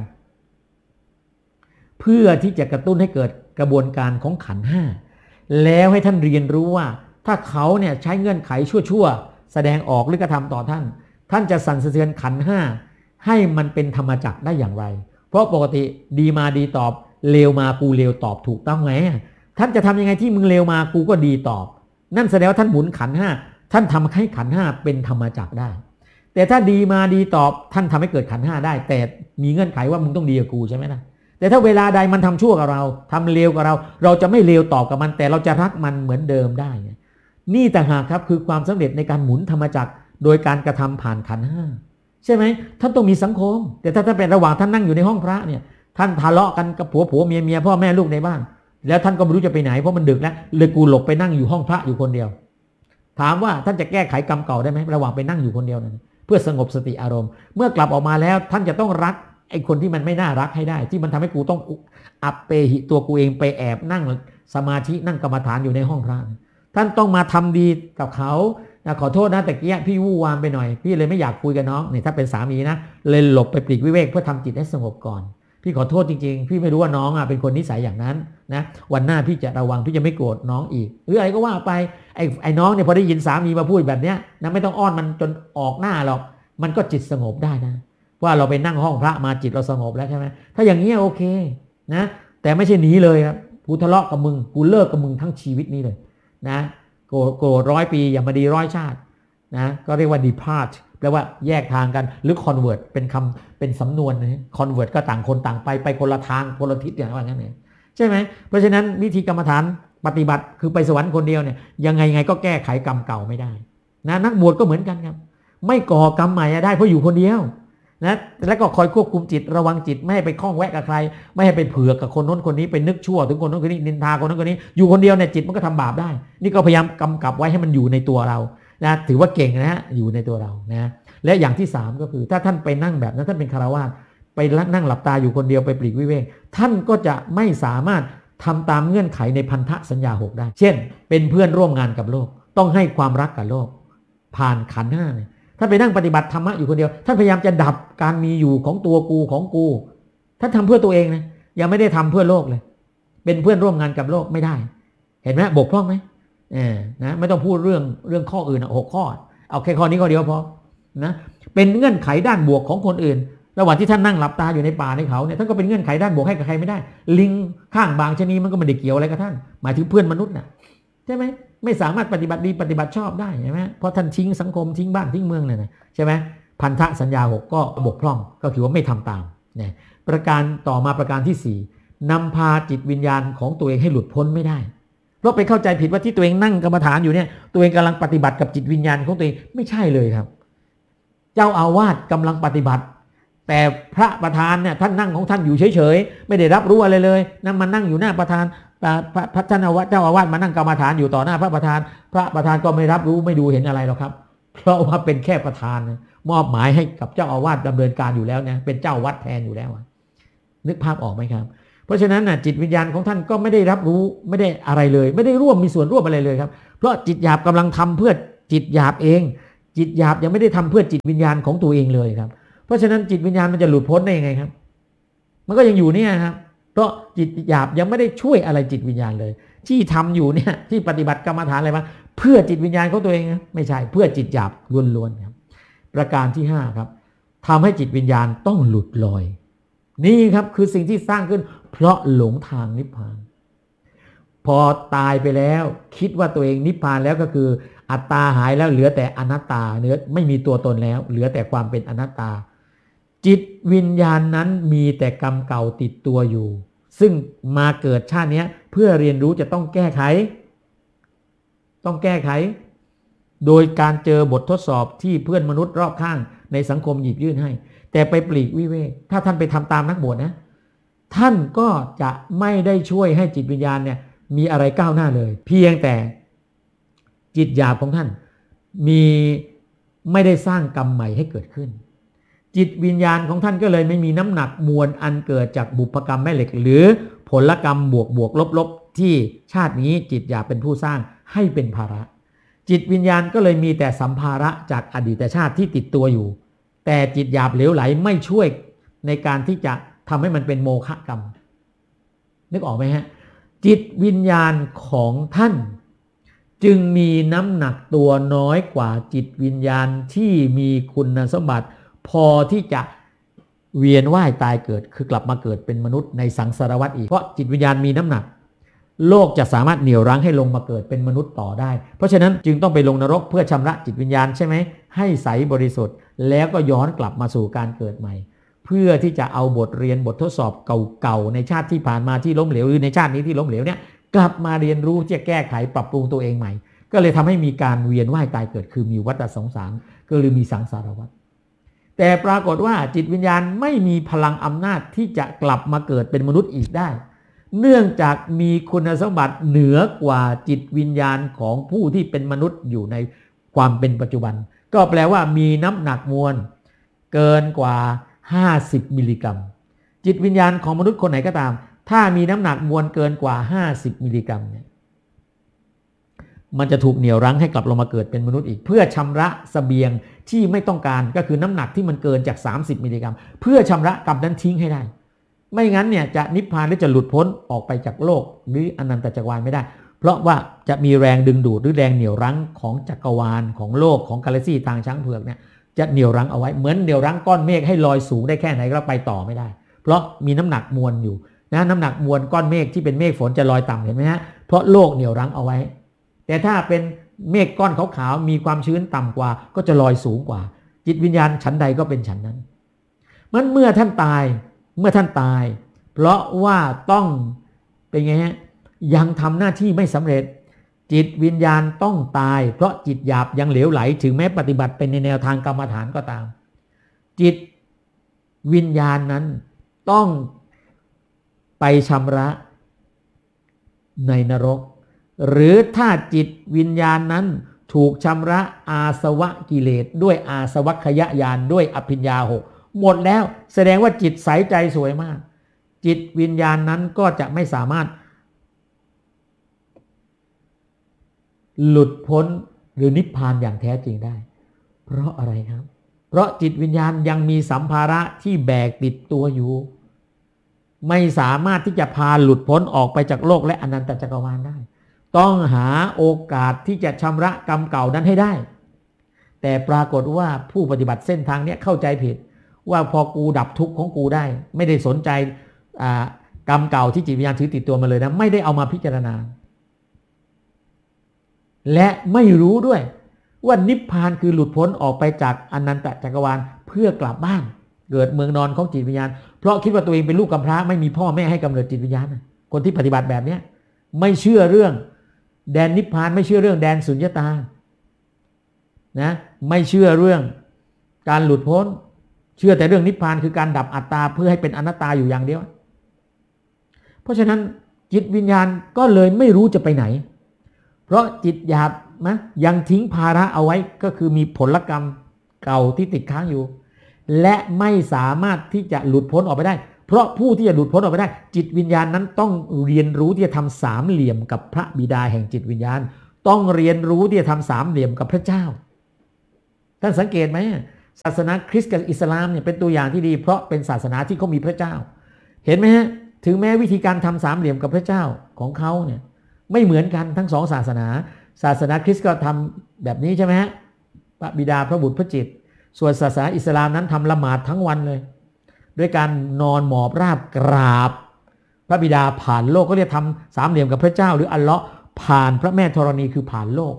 เพื่อที่จะกระตุ้นให้เกิดกระบวนการของขันธ์ห้าแล้วให้ท่านเรียนรู้ว่าถ้าเขาเนี่ยใช้เงื่อนไขชั่วๆแสดงออกหรือกระทำต่อท่านท่านจะสั่นสะเทือนขันธ์ห้าให้มันเป็นธรรมจักรได้อย่างไรเพราะปกติดีมาดีตอบเลวมากูเลวตอบถูกต้องไหมท่านจะทำยังไงที่มึงเลวมากูก็ดีตอบนั่นแสดงว่าท่านหมุนขันธ์ห้าท่านทำให้ขันธ์ห้าเป็นธรรมจักรได้แต่ถ้าดีมาดีตอบท่านทำให้เกิดขันธ์ห้าได้แต่มีเงื่อนไขว่ามึงต้องดีกับกูใช่ไหมล่ะแต่ถ้าเวลาใดมันทำชั่วกับเราทำเลวกับเราเราจะไม่เลวตอบกับมันแต่เราจะรักมันเหมือนเดิมได้นี่ต่างหากครับคือความสำเร็จในการหมุนธรรมจักรโดยการกระทำผ่านขันธ์ห้าใช่ไหมท่านต้องมีสังคมแต่ถ้าท่านเป็นระหว่างท่านนั่งอยู่ในห้องพระเนี่ยท่านทะเลาะกันกับผัวผัวเมียเมียพ่อแม่ลูกในบ้านแล้วท่านก็ไม่รู้จะไปไหนเพราะมันดึกแล้วเลยกูหลบไปนั่งอยู่ห้องพระอยู่คนเดียวถามว่าท่านจะแก้ไขกรรมเก่าได้ไหมระหว่างไปนั่งอยู่คนเดียวนั้นเพื่อสงบสติอารมณ์เมื่อกลับออกมาแล้วท่านจะต้องรักไอ้คนที่มันไม่น่ารักให้ได้ที่มันทำให้กูต้องอัปเปหิตัวกูเองไปแอบนั่งสมาธินั่งกรรมฐานอยู่ในห้องพระท่านต้องมาทำดีกับเขานะขอโทษนะแต่กี้พี่วู่วามไปหน่อยพี่เลยไม่อยากคุยกับน้องนี่ถ้าเป็นสามีนะเลยหลบไปปลีกวิเวกเพื่อทำจิตให้สงบก่อนพี่ขอโทษจริงๆพี่ไม่รู้ว่าน้องอ่ะเป็นคนนิสัยอย่างนั้นนะวันหน้าพี่จะระวังพี่จะไม่โกรธน้องอีกหรืออะไรก็ว่าไปไอ้ไอ้น้องเนี่ยพอได้ยินสามีมาพูดแบบเนี้ยนะไม่ต้องอ้อนมันจนออกหน้าหรอกมันก็จิตสงบได้นะว่าเราไปนั่งห้องพระมาจิตเราสงบแล้วใช่ไหมถ้าอย่างนี้โอเคนะแต่ไม่ใช่หนีเลยครับกูทะเลาะกับมึงกูเลิกกับมึงทั้งชีวิตนี้เลยนะโกรธโกรธร้อยปีอย่ามาดีร้อยชาตินะก็เรียกว่า depart แปลว่าแยกทางกันหรือ convert เป็นคำเป็นสำนวนนะ convert ก็ต่างคนต่างไปไปคนละทางคนละทิศอย่างว่างั้นเองใช่ไหมเพราะฉะนั้นวิธีกรรมฐานปฏิบัติคือไปสวรรค์คนเดียวเนี่ยยังไงไงก็แก้ไขกรรมเก่าไม่ได้นะนักบวชก็เหมือนกันครับไม่ก่อกรรมใหม่ได้เพราะอยู่คนเดียวนะแล้วก็คอยควบคุมจิตระวังจิตไม่ให้ไปคล้องแวะกับใครไม่ให้ไปเผือกกับคนโน้นคนนี้ไปนึกชั่วถึงคนโน้นคนนี้นินทาคนโน้นคนนี้อยู่คนเดียวเนี่ยจิตมันก็ทำบาปได้นี่ก็พยายามกำกับไว้ให้มันอยู่ในตัวเรานะถือว่าเก่งนะฮะอยู่ในตัวเรานะและอย่างที่สามก็คือถ้าท่านไปนั่งแบบนั้นท่านเป็นฆราวาสไปนั่งหลับตาอยู่คนเดียวไปปลีกวิเวกท่านก็จะไม่สามารถทำตามเงื่อนไขในพันธสัญญาหกได้เช่นเป็นเพื่อนร่วมงานกับโลกต้องให้ความรักกับโลกผ่านขันธ์ห้าท่านไปนั่งปฏิบัติธรรมะอยู่คนเดียวท่านพยายามจะดับการมีอยู่ของตัวกูของกูท่านทำเพื่อตัวเองนะยังไม่ได้ทำเพื่อโลกเลยเป็นเพื่อนร่วมงานกับโลกไม่ได้เห็นไหมบกพร่องไหมเออนะไม่ต้องพูดเรื่องเรื่องข้ออื่นหกข้อเอาแค่ข้อนี้ข้อเดียวพอนะเป็นเงื่อนไขด้านบวกของคนอื่นระหว่างที่ท่านนั่งหลับตาอยู่ในป่าในเขาเนี่ยท่านก็เป็นเงื่อนไขด้านบวกให้กับใครไม่ได้ลิงข้างบางชนีมันก็ไม่ได้เกี่ยวอะไรกับท่านหมายถึงเพื่อนมนุษย์น่ะใช่ไหมไม่สามารถปฏิบัติดีปฏิบัติชอบได้ใช่ไหมเพราะท่านทิ้งสังคมทิ้งบ้านทิ้งเมืองเลยนะใช่ไหมพันธสัญญาหกก็บกพร่องก็ถือว่าไม่ทำตามเนี่ยประการต่อมาประการที่สี่นำพาจิตวิญญาณของตัวเองให้หลุดพ้นไม่ได้เพราะไปเข้าใจผิดว่าที่ตัวเองนั่งกรรมฐานอยู่เนี่ยตัวเองกำลังปฏิบัติกับจิตวิญญาณของตัวเองไม่ใช่เลยครับเจ้าอาวาสกำลังปฏิบัติแต่พระประธานเนี่ยท่านนั่งของท่านอยู่เฉยๆไม่ได้รับรู้อะไรเลยนั่งมานั่งอยู่หน้าประธานพระท่านเจ้าอาวาสมานั่งกรรมฐานอยู่ต่อหน้าพระประธานพระประธานก็ไม่รับรู้ไม่ดูเห็นอะไรหรอกครับเพราะว่าเป็นแค่ประธานมอบหมายให้กับเจ้าอาวาสดำเนินการอยู่แล้วเนี่ยเป็นเจ้าวัดแทนอยู่แล้วนึกภาพออกไหมครับเพราะฉะนั้นน่ะจิตวิญญาณของท่านก็ไม่ได้รับรู้ไม่ได้อะไรเลยไม่ได้ร่วมมีส่วนร่วมอะไรเลยครับเพราะจิตหยาบกำลังทำเพื่อจิตหยาบเองจิตหยาบยังไม่ได้ทำเพื่อจิตวิญญาณของตัวเองเลยครับเพราะฉะนั้นจิตวิญญาณมันจะหลุดพ้นได้ยังไงครับมันก็ยังอยู่เนี่ยครับเพราะจิตหยาบยังไม่ได้ช่วยอะไรจิตวิญญาณเลยที่ทำอยู่เนี่ยที่ปฏิบัติกรรมฐานอะไรมาเพื่อจิตวิญญาณของตัวเองไม่ใช่เพื่อจิตหยาบล้วนๆครับประการที่ห้าครับทำให้จิตวิญญาณต้องหลุดลอยนี่ครับคือสิ่งที่สร้างขึ้นเพราะหลงทางนิพพานพอตายไปแล้วคิดว่าตัวเองนิพพานแล้วก็คืออัตตาหายแล้วเหลือแต่อนัตตาเนื้อไม่มีตัวตนแล้วเหลือแต่ความเป็นอนัตตาจิตวิญญาณนั้นมีแต่กรรมเก่าติดตัวอยู่ซึ่งมาเกิดชาตินี้เพื่อเรียนรู้จะต้องแก้ไขต้องแก้ไขโดยการเจอบททดสอบที่เพื่อนมนุษย์รอบข้างในสังคมหยิบยื่นให้แต่ไปปลีกวิเวกถ้าท่านไปทำตามนักบวชนะท่านก็จะไม่ได้ช่วยให้จิตวิญญาณเนี่ยมีอะไรก้าวหน้าเลยเพียงแต่จิตหยาบของท่านมีไม่ได้สร้างกรรมใหม่ให้เกิดขึ้นจิตวิญญาณของท่านก็เลยไม่มีน้ำหนักมวลอันเกิดจากบุพกรรมแม่เหล็กหรือผลกรรมบวกบวกลบลบที่ชาตินี้จิตหยาบเป็นผู้สร้างให้เป็นภาระจิตวิญญาณก็เลยมีแต่สัมภาระจากอดีตชาติที่ติดตัวอยู่แต่จิตหยาบเหลวไหลไม่ช่วยในการที่จะทำให้มันเป็นโมฆะกรรมนึกออกไหมฮะจิตวิญญาณของท่านจึงมีน้ำหนักตัวน้อยกว่าจิตวิญญาณที่มีคุณสมบัติพอที่จะเวียนว่ายตายเกิดคือกลับมาเกิดเป็นมนุษย์ในสังสารวัฏอีกเพราะจิตวิญญาณมีน้ำหนักโลกจะสามารถเหนี่ยวรั้งให้ลงมาเกิดเป็นมนุษย์ต่อได้เพราะฉะนั้นจึงต้องไปลงนรกเพื่อชำระจิตวิญญาณใช่ไหมให้ใสบริสุทธิ์แล้วก็ย้อนกลับมาสู่การเกิดใหม่เพื่อที่จะเอาบทเรียนบททดสอบเก่าๆในชาติที่ผ่านมาที่ล้มเหลวหรือในชาตินี้ที่ล้มเหลวเนี่ยกลับมาเรียนรู้ที่จะแก้ไขปรับปรุงตัวเองใหม่ก็เลยทำให้มีการเวียนว่ายตายเกิดคือมีวัฏสงสารก็เลยมีสังสารวัฏแต่ปรากฏว่าจิตวิญญาณไม่มีพลังอำนาจที่จะกลับมาเกิดเป็นมนุษย์อีกได้เนื่องจากมีคุณสมบัติเหนือกว่าจิตวิญญาณของผู้ที่เป็นมนุษย์อยู่ในความเป็นปัจจุบันก็แปลว่ามีน้ำหนักมวลเกินกว่าห้าสิบมิลลิกรัมจิตวิญญาณของมนุษย์คนไหนก็ตามถ้ามีน้ำหนักมวลเกินกว่าห้าสิบมิลลิกรัมเนี่ยมันจะถูกเหนี่ยวรั้งให้กลับลงมาเกิดเป็นมนุษย์อีกเพื่อชำระเสบียงที่ไม่ต้องการก็คือน้ำหนักที่มันเกินจากสามสิบมิลลิกรัมเพื่อชำระกรรมนั้นทิ้งให้ได้ไม่งั้นเนี่ยจะนิพพานหรือจะหลุดพ้นออกไปจากโลกหรืออนันตจักรวาลไม่ได้เพราะว่าจะมีแรงดึงดูดหรือแรงเหนี่ยวรั้งของจักรวาลของโลกของกาแล็กซี่ทางช้างเผือกเนี่ยจะเหนี่ยวรั้งเอาไว้เหมือนเหนี่ยวรั้งก้อนเมฆให้ลอยสูงได้แค่ไหนก็ไปต่อไม่ได้เพราะมีน้ำหนักมวลอยู่นะน้ำหนักมวลก้อนเมฆที่เป็นเมฆฝนจะลอยต่ำเห็นไหมฮะเพราะโลกเหนี่ยวรั้งเอาไว้แต่ถ้าเป็นเมฆก้อนขาวๆมีความชื้นต่ำกว่าก็จะลอยสูงกว่าจิตวิญญาณชั้นใดก็เป็นชั้นนั้นมันเมื่อท่านตายเมื่อท่านตายเพราะว่าต้องเป็นไงฮะยังทำหน้าที่ไม่สำเร็จจิตวิญญาณต้องตายเพราะจิตหยาบยังเหลวไหลถึงแม้ปฏิบัติเป็นในแนวทางกรรมฐานก็ตามจิตวิญญาณนั้นต้องไปชำระในนรกหรือถ้าจิตวิญญาณนั้นถูกชำระอาสวะกิเลสด้วยอาสวัคยญาณด้วยอภิญญาหกหมดแล้วแสดงว่าจิตใสใจสวยมากจิตวิญญาณนั้นก็จะไม่สามารถหลุดพ้นหรือนิพพานอย่างแท้จริงได้เพราะอะไรครับเพราะจิตวิญญาณยังมีสัมภาระที่แบกติดตัวอยู่ไม่สามารถที่จะพาหลุดพ้นออกไปจากโลกและอนันตจักรวาลได้ต้องหาโอกาสที่จะชำระกรรมเก่านั้นให้ได้แต่ปรากฏว่าผู้ปฏิบัติเส้นทางนี้เข้าใจผิดว่าพอกูดับทุกข์ของกูได้ไม่ได้สนใจกรรมเก่าที่จิตวิญญาณถือติดตัวมาเลยนะไม่ได้เอามาพิจารณาและไม่รู้ด้วยว่านิพพานคือหลุดพ้นออกไปจากอนันตจักรวาลเพื่อกลับบ้านเกิดเมืองนอนของจิตวิญญาณเพราะคิดว่าตัวเองเป็นลูกกำพร้าไม่มีพ่อแม่ให้กำเนิดจิตวิญญาณคนที่ปฏิบัติแบบนี้ไม่เชื่อเรื่องแดนนิพพานไม่เชื่อเรื่องแดนสุญญตานะไม่เชื่อเรื่องการหลุดพ้นเชื่อแต่เรื่องนิพพานคือการดับอัตตาเพื่อให้เป็นอนัตตาอยู่อย่างเดียวเพราะฉะนั้นจิตวิญญาณก็เลยไม่รู้จะไปไหนเพราะจิตหยาบนะยังทิ้งภาระเอาไว้ก็คือมีผลกรรมเก่าที่ติดค้างอยู่และไม่สามารถที่จะหลุดพ้นออกไปได้เพเพราะผู้ที่จะหลุดพ้นออกไปได้จิตวิญญาณนั้นต้องเรียนรู้ที่จะทำสามเหลี่ยมกับพระบิดาแห่งจิตวิญญาณต้องเรียนรู้ที่จะทำสามเหลี่ยมกับพระเจ้าท่านสังเกตไหมศาสนาคริสต์กับอิสลามเนี่ยเป็นตัวอย่างที่ดีเพราะเป็นศาสนาที่เขามีพระเจ้าเห็นไหมฮะถึงแม้วิธีการทำสามเหลี่ยมกับพระเจ้าของเขาเนี่ยไม่เหมือนกันทั้งสองศาสนาศาสนาคริสต์ก็ทำแบบนี้ใช่ไหมฮะพระบิดาพระบุตรพระจิตส่วนศาสนาอิสลามนั้นทำละหมาดทั้งวันเลยด้วยการนอนหมอบราบกราบพระบิดาผ่านโลกก็เรียกทำสามเหลี่ยมกับพระเจ้าหรืออัลเลาะห์ผ่านพระแม่ธรณีคือผ่านโลก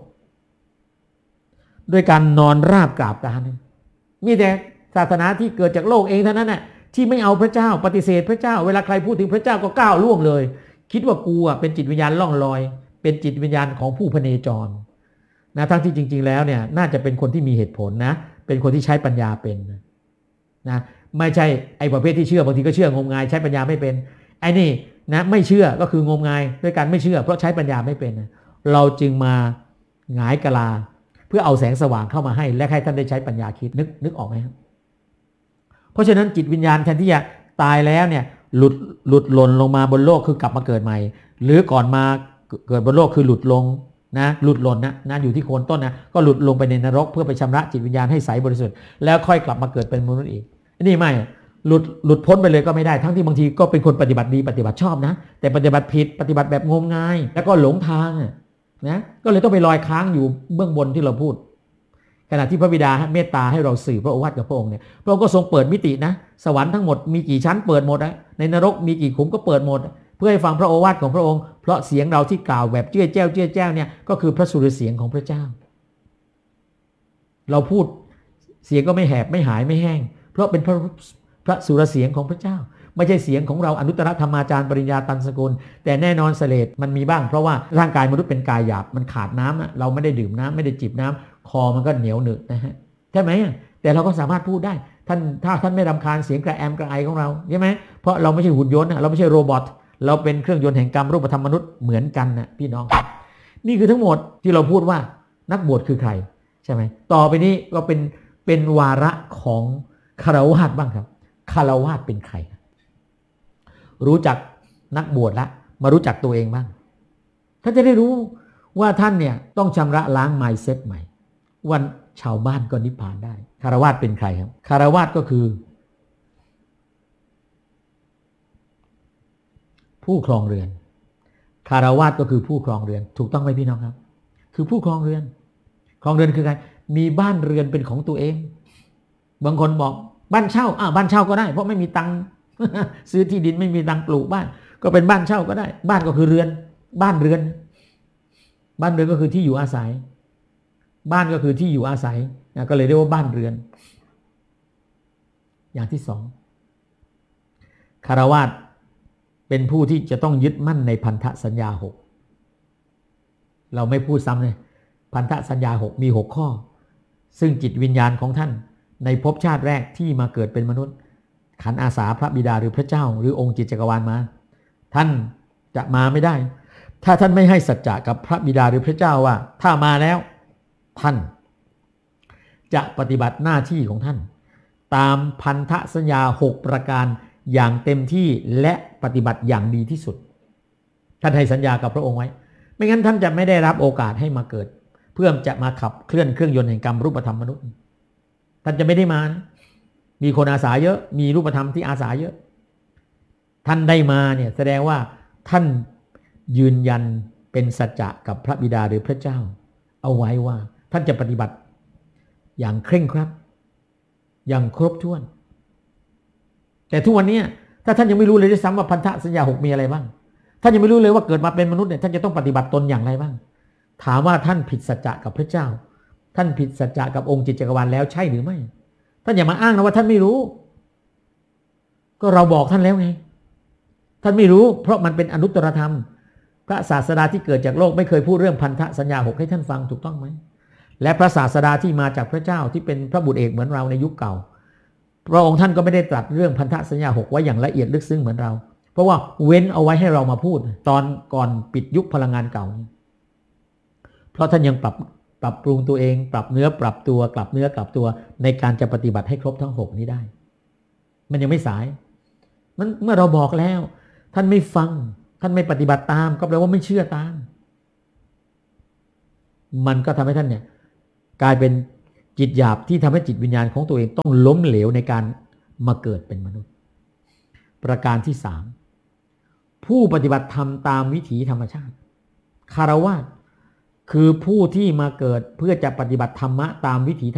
ด้วยการนอนราบกราบกันมีแต่ศาสนาที่เกิดจากโลกเองเท่านั้นน่ะที่ไม่เอาพระเจ้าปฏิเสธพระเจ้าเวลาใครพูดถึงพระเจ้าก็ก้าวล่วงเลยคิดว่ากูอ่ะเป็นจิตวิญญาณล่องลอยเป็นจิตวิญญาณของผู้พเนจรนะทั้งที่จริงๆแล้วเนี่ยน่าจะเป็นคนที่มีเหตุผลนะเป็นคนที่ใช้ปัญญาเป็นนะไม่ใช่ไอ้ประเภทที่เชื่อบางทีก็เชื่องมงายใช้ปัญญาไม่เป็นไอ้นี่นะไม่เชื่อก็คืองมงายด้วยการไม่เชื่อเพราะใช้ปัญญาไม่เป็นเราจึงมาหงายกะลาเพื่อเอาแสงสว่างเข้ามาให้และให้ท่านได้ใช้ปัญญาคิดนึกนึกออกไหมครับเพราะฉะนั้นจิตวิญญาณแทนที่จะตายแล้วเนี่ยหลุดหลุดหล่นลงมาบนโลกคือกลับมาเกิดใหม่หรือก่อนมาเกิดบนโลกคือหลุดลงนะหลุดหล่นนะนะอยู่ที่โคนต้นนะก็หลุดลงไปในนรกเพื่อไปชำระจิตวิญญาณให้ใสบริสุทธิ์แล้วค่อยกลับมาเกิดเป็นมนุษย์อีกนี่ไม่หลุดหลุดพ้นไปเลยก็ไม่ได้ทั้งที่บางทีก็เป็นคนปฏิบัติดีปฏิบัติชอบนะแต่ปฏิบัติผิดปฏิบัติแบบงมงายแล้วก็หลงทางนะก็เลยต้องไปลอยค้างอยู่เบื้องบนที่เราพูดขณะที่พระบิดาเมตตาให้เราสื่อพระโอวาทกับพระองค์เนี่ยพระองค์ก็ทรงเปิดมิตินะสวรรค์ทั้งหมดมีกี่ชั้นเปิดหมดนะในนรกมีกี่ขุมก็เปิดหมดเพื่อให้ฟังพระโอวาทของพระองค์เพราะเสียงเราที่กล่าวแบบเจี้ยแจ้วเจี้ยแจ้วเนี่ยก็คือพระสุรเสียงของพระเจ้าเราพูดเสียงก็ไม่แหบไม่หายไม่แห้งเพราะเป็นพระพระสุรเสียงของพระเจ้าไม่ใช่เสียงของเราอนุตตรธรรมาจารย์ปริญญาตันสกุลแต่แน่นอนเสลดมันมีบ้างเพราะว่าร่างกายมนุษย์เป็นกายหยาบมันขาดน้ำนะเราไม่ได้ดื่มน้ำไม่ได้จิบน้ำคอมันก็เหนียวหนึบนะฮะใช่ไหมแต่เราก็สามารถพูดได้ท่านถ้าท่านไม่รำคาญเสียงกระแอมกระไอของเราใช่ไหมเพราะเราไม่ใช่หุ่นยนต์เราไม่ใช่โรบอทเราเป็นเครื่องยนต์แห่งกรรมรูปธรรมมนุษย์เหมือนกันนะพี่น้องครับนี่คือทั้งหมดที่เราพูดว่านักบวชคือใครใช่ไหมต่อไปนี้ก็เป็นเป็นวาระของคฤหัสถ์บ้างครับคฤหัสถ์เป็นใครรู้จักนักบวชละมารู้จักตัวเองบ้างท่านจะได้รู้ว่าท่านเนี่ยต้องชำระล้าง mindset ใหม่วันชาวบ้านก็นิพพานได้คฤหัสถ์เป็นใครครับคฤหัสถ์ก็คือผู้ครองเรือนคฤหัสถ์ก็คือผู้ครองเรือนถูกต้องไหมพี่น้องครับคือผู้ครองเรือนครองเรือนคือใครมีบ้านเรือนเป็นของตัวเองบางคนบอกบ้านเช่าอ่าบ้านเช่าก็ได้เพราะไม่มีตังค์ ซื้อที่ดินไม่มีตังค์ปลูกบ้านก็เป็นบ้านเช่าก็ได้บ้านก็คือเรือนบ้านเรือนบ้านเรือนก็คือที่อยู่อาศัยบ้านก็คือที่อยู่อาศัยนะก็เลยเรียกว่าบ้านเรือนอย่างที่สองคฤหัสถ์เป็นผู้ที่จะต้องยึดมั่นในพันธสัญญาหกเราไม่พูดซ้ำเลยพันธสัญญาหกมีหกข้อซึ่งจิตวิญญาณของท่านในภพชาติแรกที่มาเกิดเป็นมนุษย์ขันอาสาพระบิดาหรือพระเจ้าหรือองค์จิตจักรวาลมาท่านจะมาไม่ได้ถ้าท่านไม่ให้สัจจะกับพระบิดาหรือพระเจ้าว่าถ้ามาแล้วท่านจะปฏิบัติหน้าที่ของท่านตามพันธสัญญาหกประการอย่างเต็มที่และปฏิบัติอย่างดีที่สุดท่านให้สัญญากับพระองค์ไว้ไม่งั้นท่านจะไม่ได้รับโอกาสให้มาเกิดเพื่อจะมาขับเคลื่อนเครื่องยนต์แห่งกรรมรูปธรรมมนุษย์ท่านจะไม่ได้มานะมีคนอาสาเยอะมีรูปธรรมที่อาสาเยอะท่านได้มาเนี่ยแสดงว่าท่านยืนยันเป็นสัจจะกับพระบิดาหรือพระเจ้าเอาไว้ว่าท่านจะปฏิบัติอย่างเคร่งครัดอย่างครบถ้วนแต่ทุกวันนี้ถ้าท่านยังไม่รู้เลยด้วยซ้ำว่าพันธสัญญาหกมีอะไรบ้างท่านยังไม่รู้เลยว่าเกิดมาเป็นมนุษย์เนี่ยท่านจะต้องปฏิบัติตนอย่างไรบ้างถามว่าท่านผิดสัจจะกับพระเจ้าท่านผิดสัจจะกับองค์จิตจักรวาลแล้วใช่หรือไม่ท่านอย่ามาอ้างนะว่าท่านไม่รู้ก็เราบอกท่านแล้วไงท่านไม่รู้เพราะมันเป็นอนุตตรธรรมพระศาสดาที่เกิดจากโลกไม่เคยพูดเรื่องพันธสัญญาหกให้ท่านฟังถูกต้องไหมและพระศาสดาที่มาจากพระเจ้าที่เป็นพระบุตรเอกเหมือนเราในยุคเก่าพระองค์ท่านก็ไม่ได้ตรัสเรื่องพันธสัญญาหกไว้อย่างละเอียดลึกซึ้งเหมือนเราเพราะว่าเว้นเอาไว้ให้เรามาพูดตอนก่อนปิดยุคพลังงานเก่าเพราะท่านยังปรับปรับปรุงตัวเองปรับเนื้อปรับตัวกลับเนื้อกลับตัวในการจะปฏิบัติให้ครบทั้งหกนี้ได้มันยังไม่สายนั้นเมื่อเราบอกแล้วท่านไม่ฟังท่านไม่ปฏิบัติตามก็แปลว่าไม่เชื่อตามมันก็ทำให้ท่านเนี่ยกลายเป็นจิตหยาบที่ทำให้จิตวิญญาณของตัวเองต้องล้มเหลวในการมาเกิดเป็นมนุษย์ประการที่สามผู้ปฏิบัติธรรมตามวิถีธรรมชาติคฤหัสถ์คือผู้ที่มาเกิดเพื่อจะปฏิบัติธรรมะตามวิถี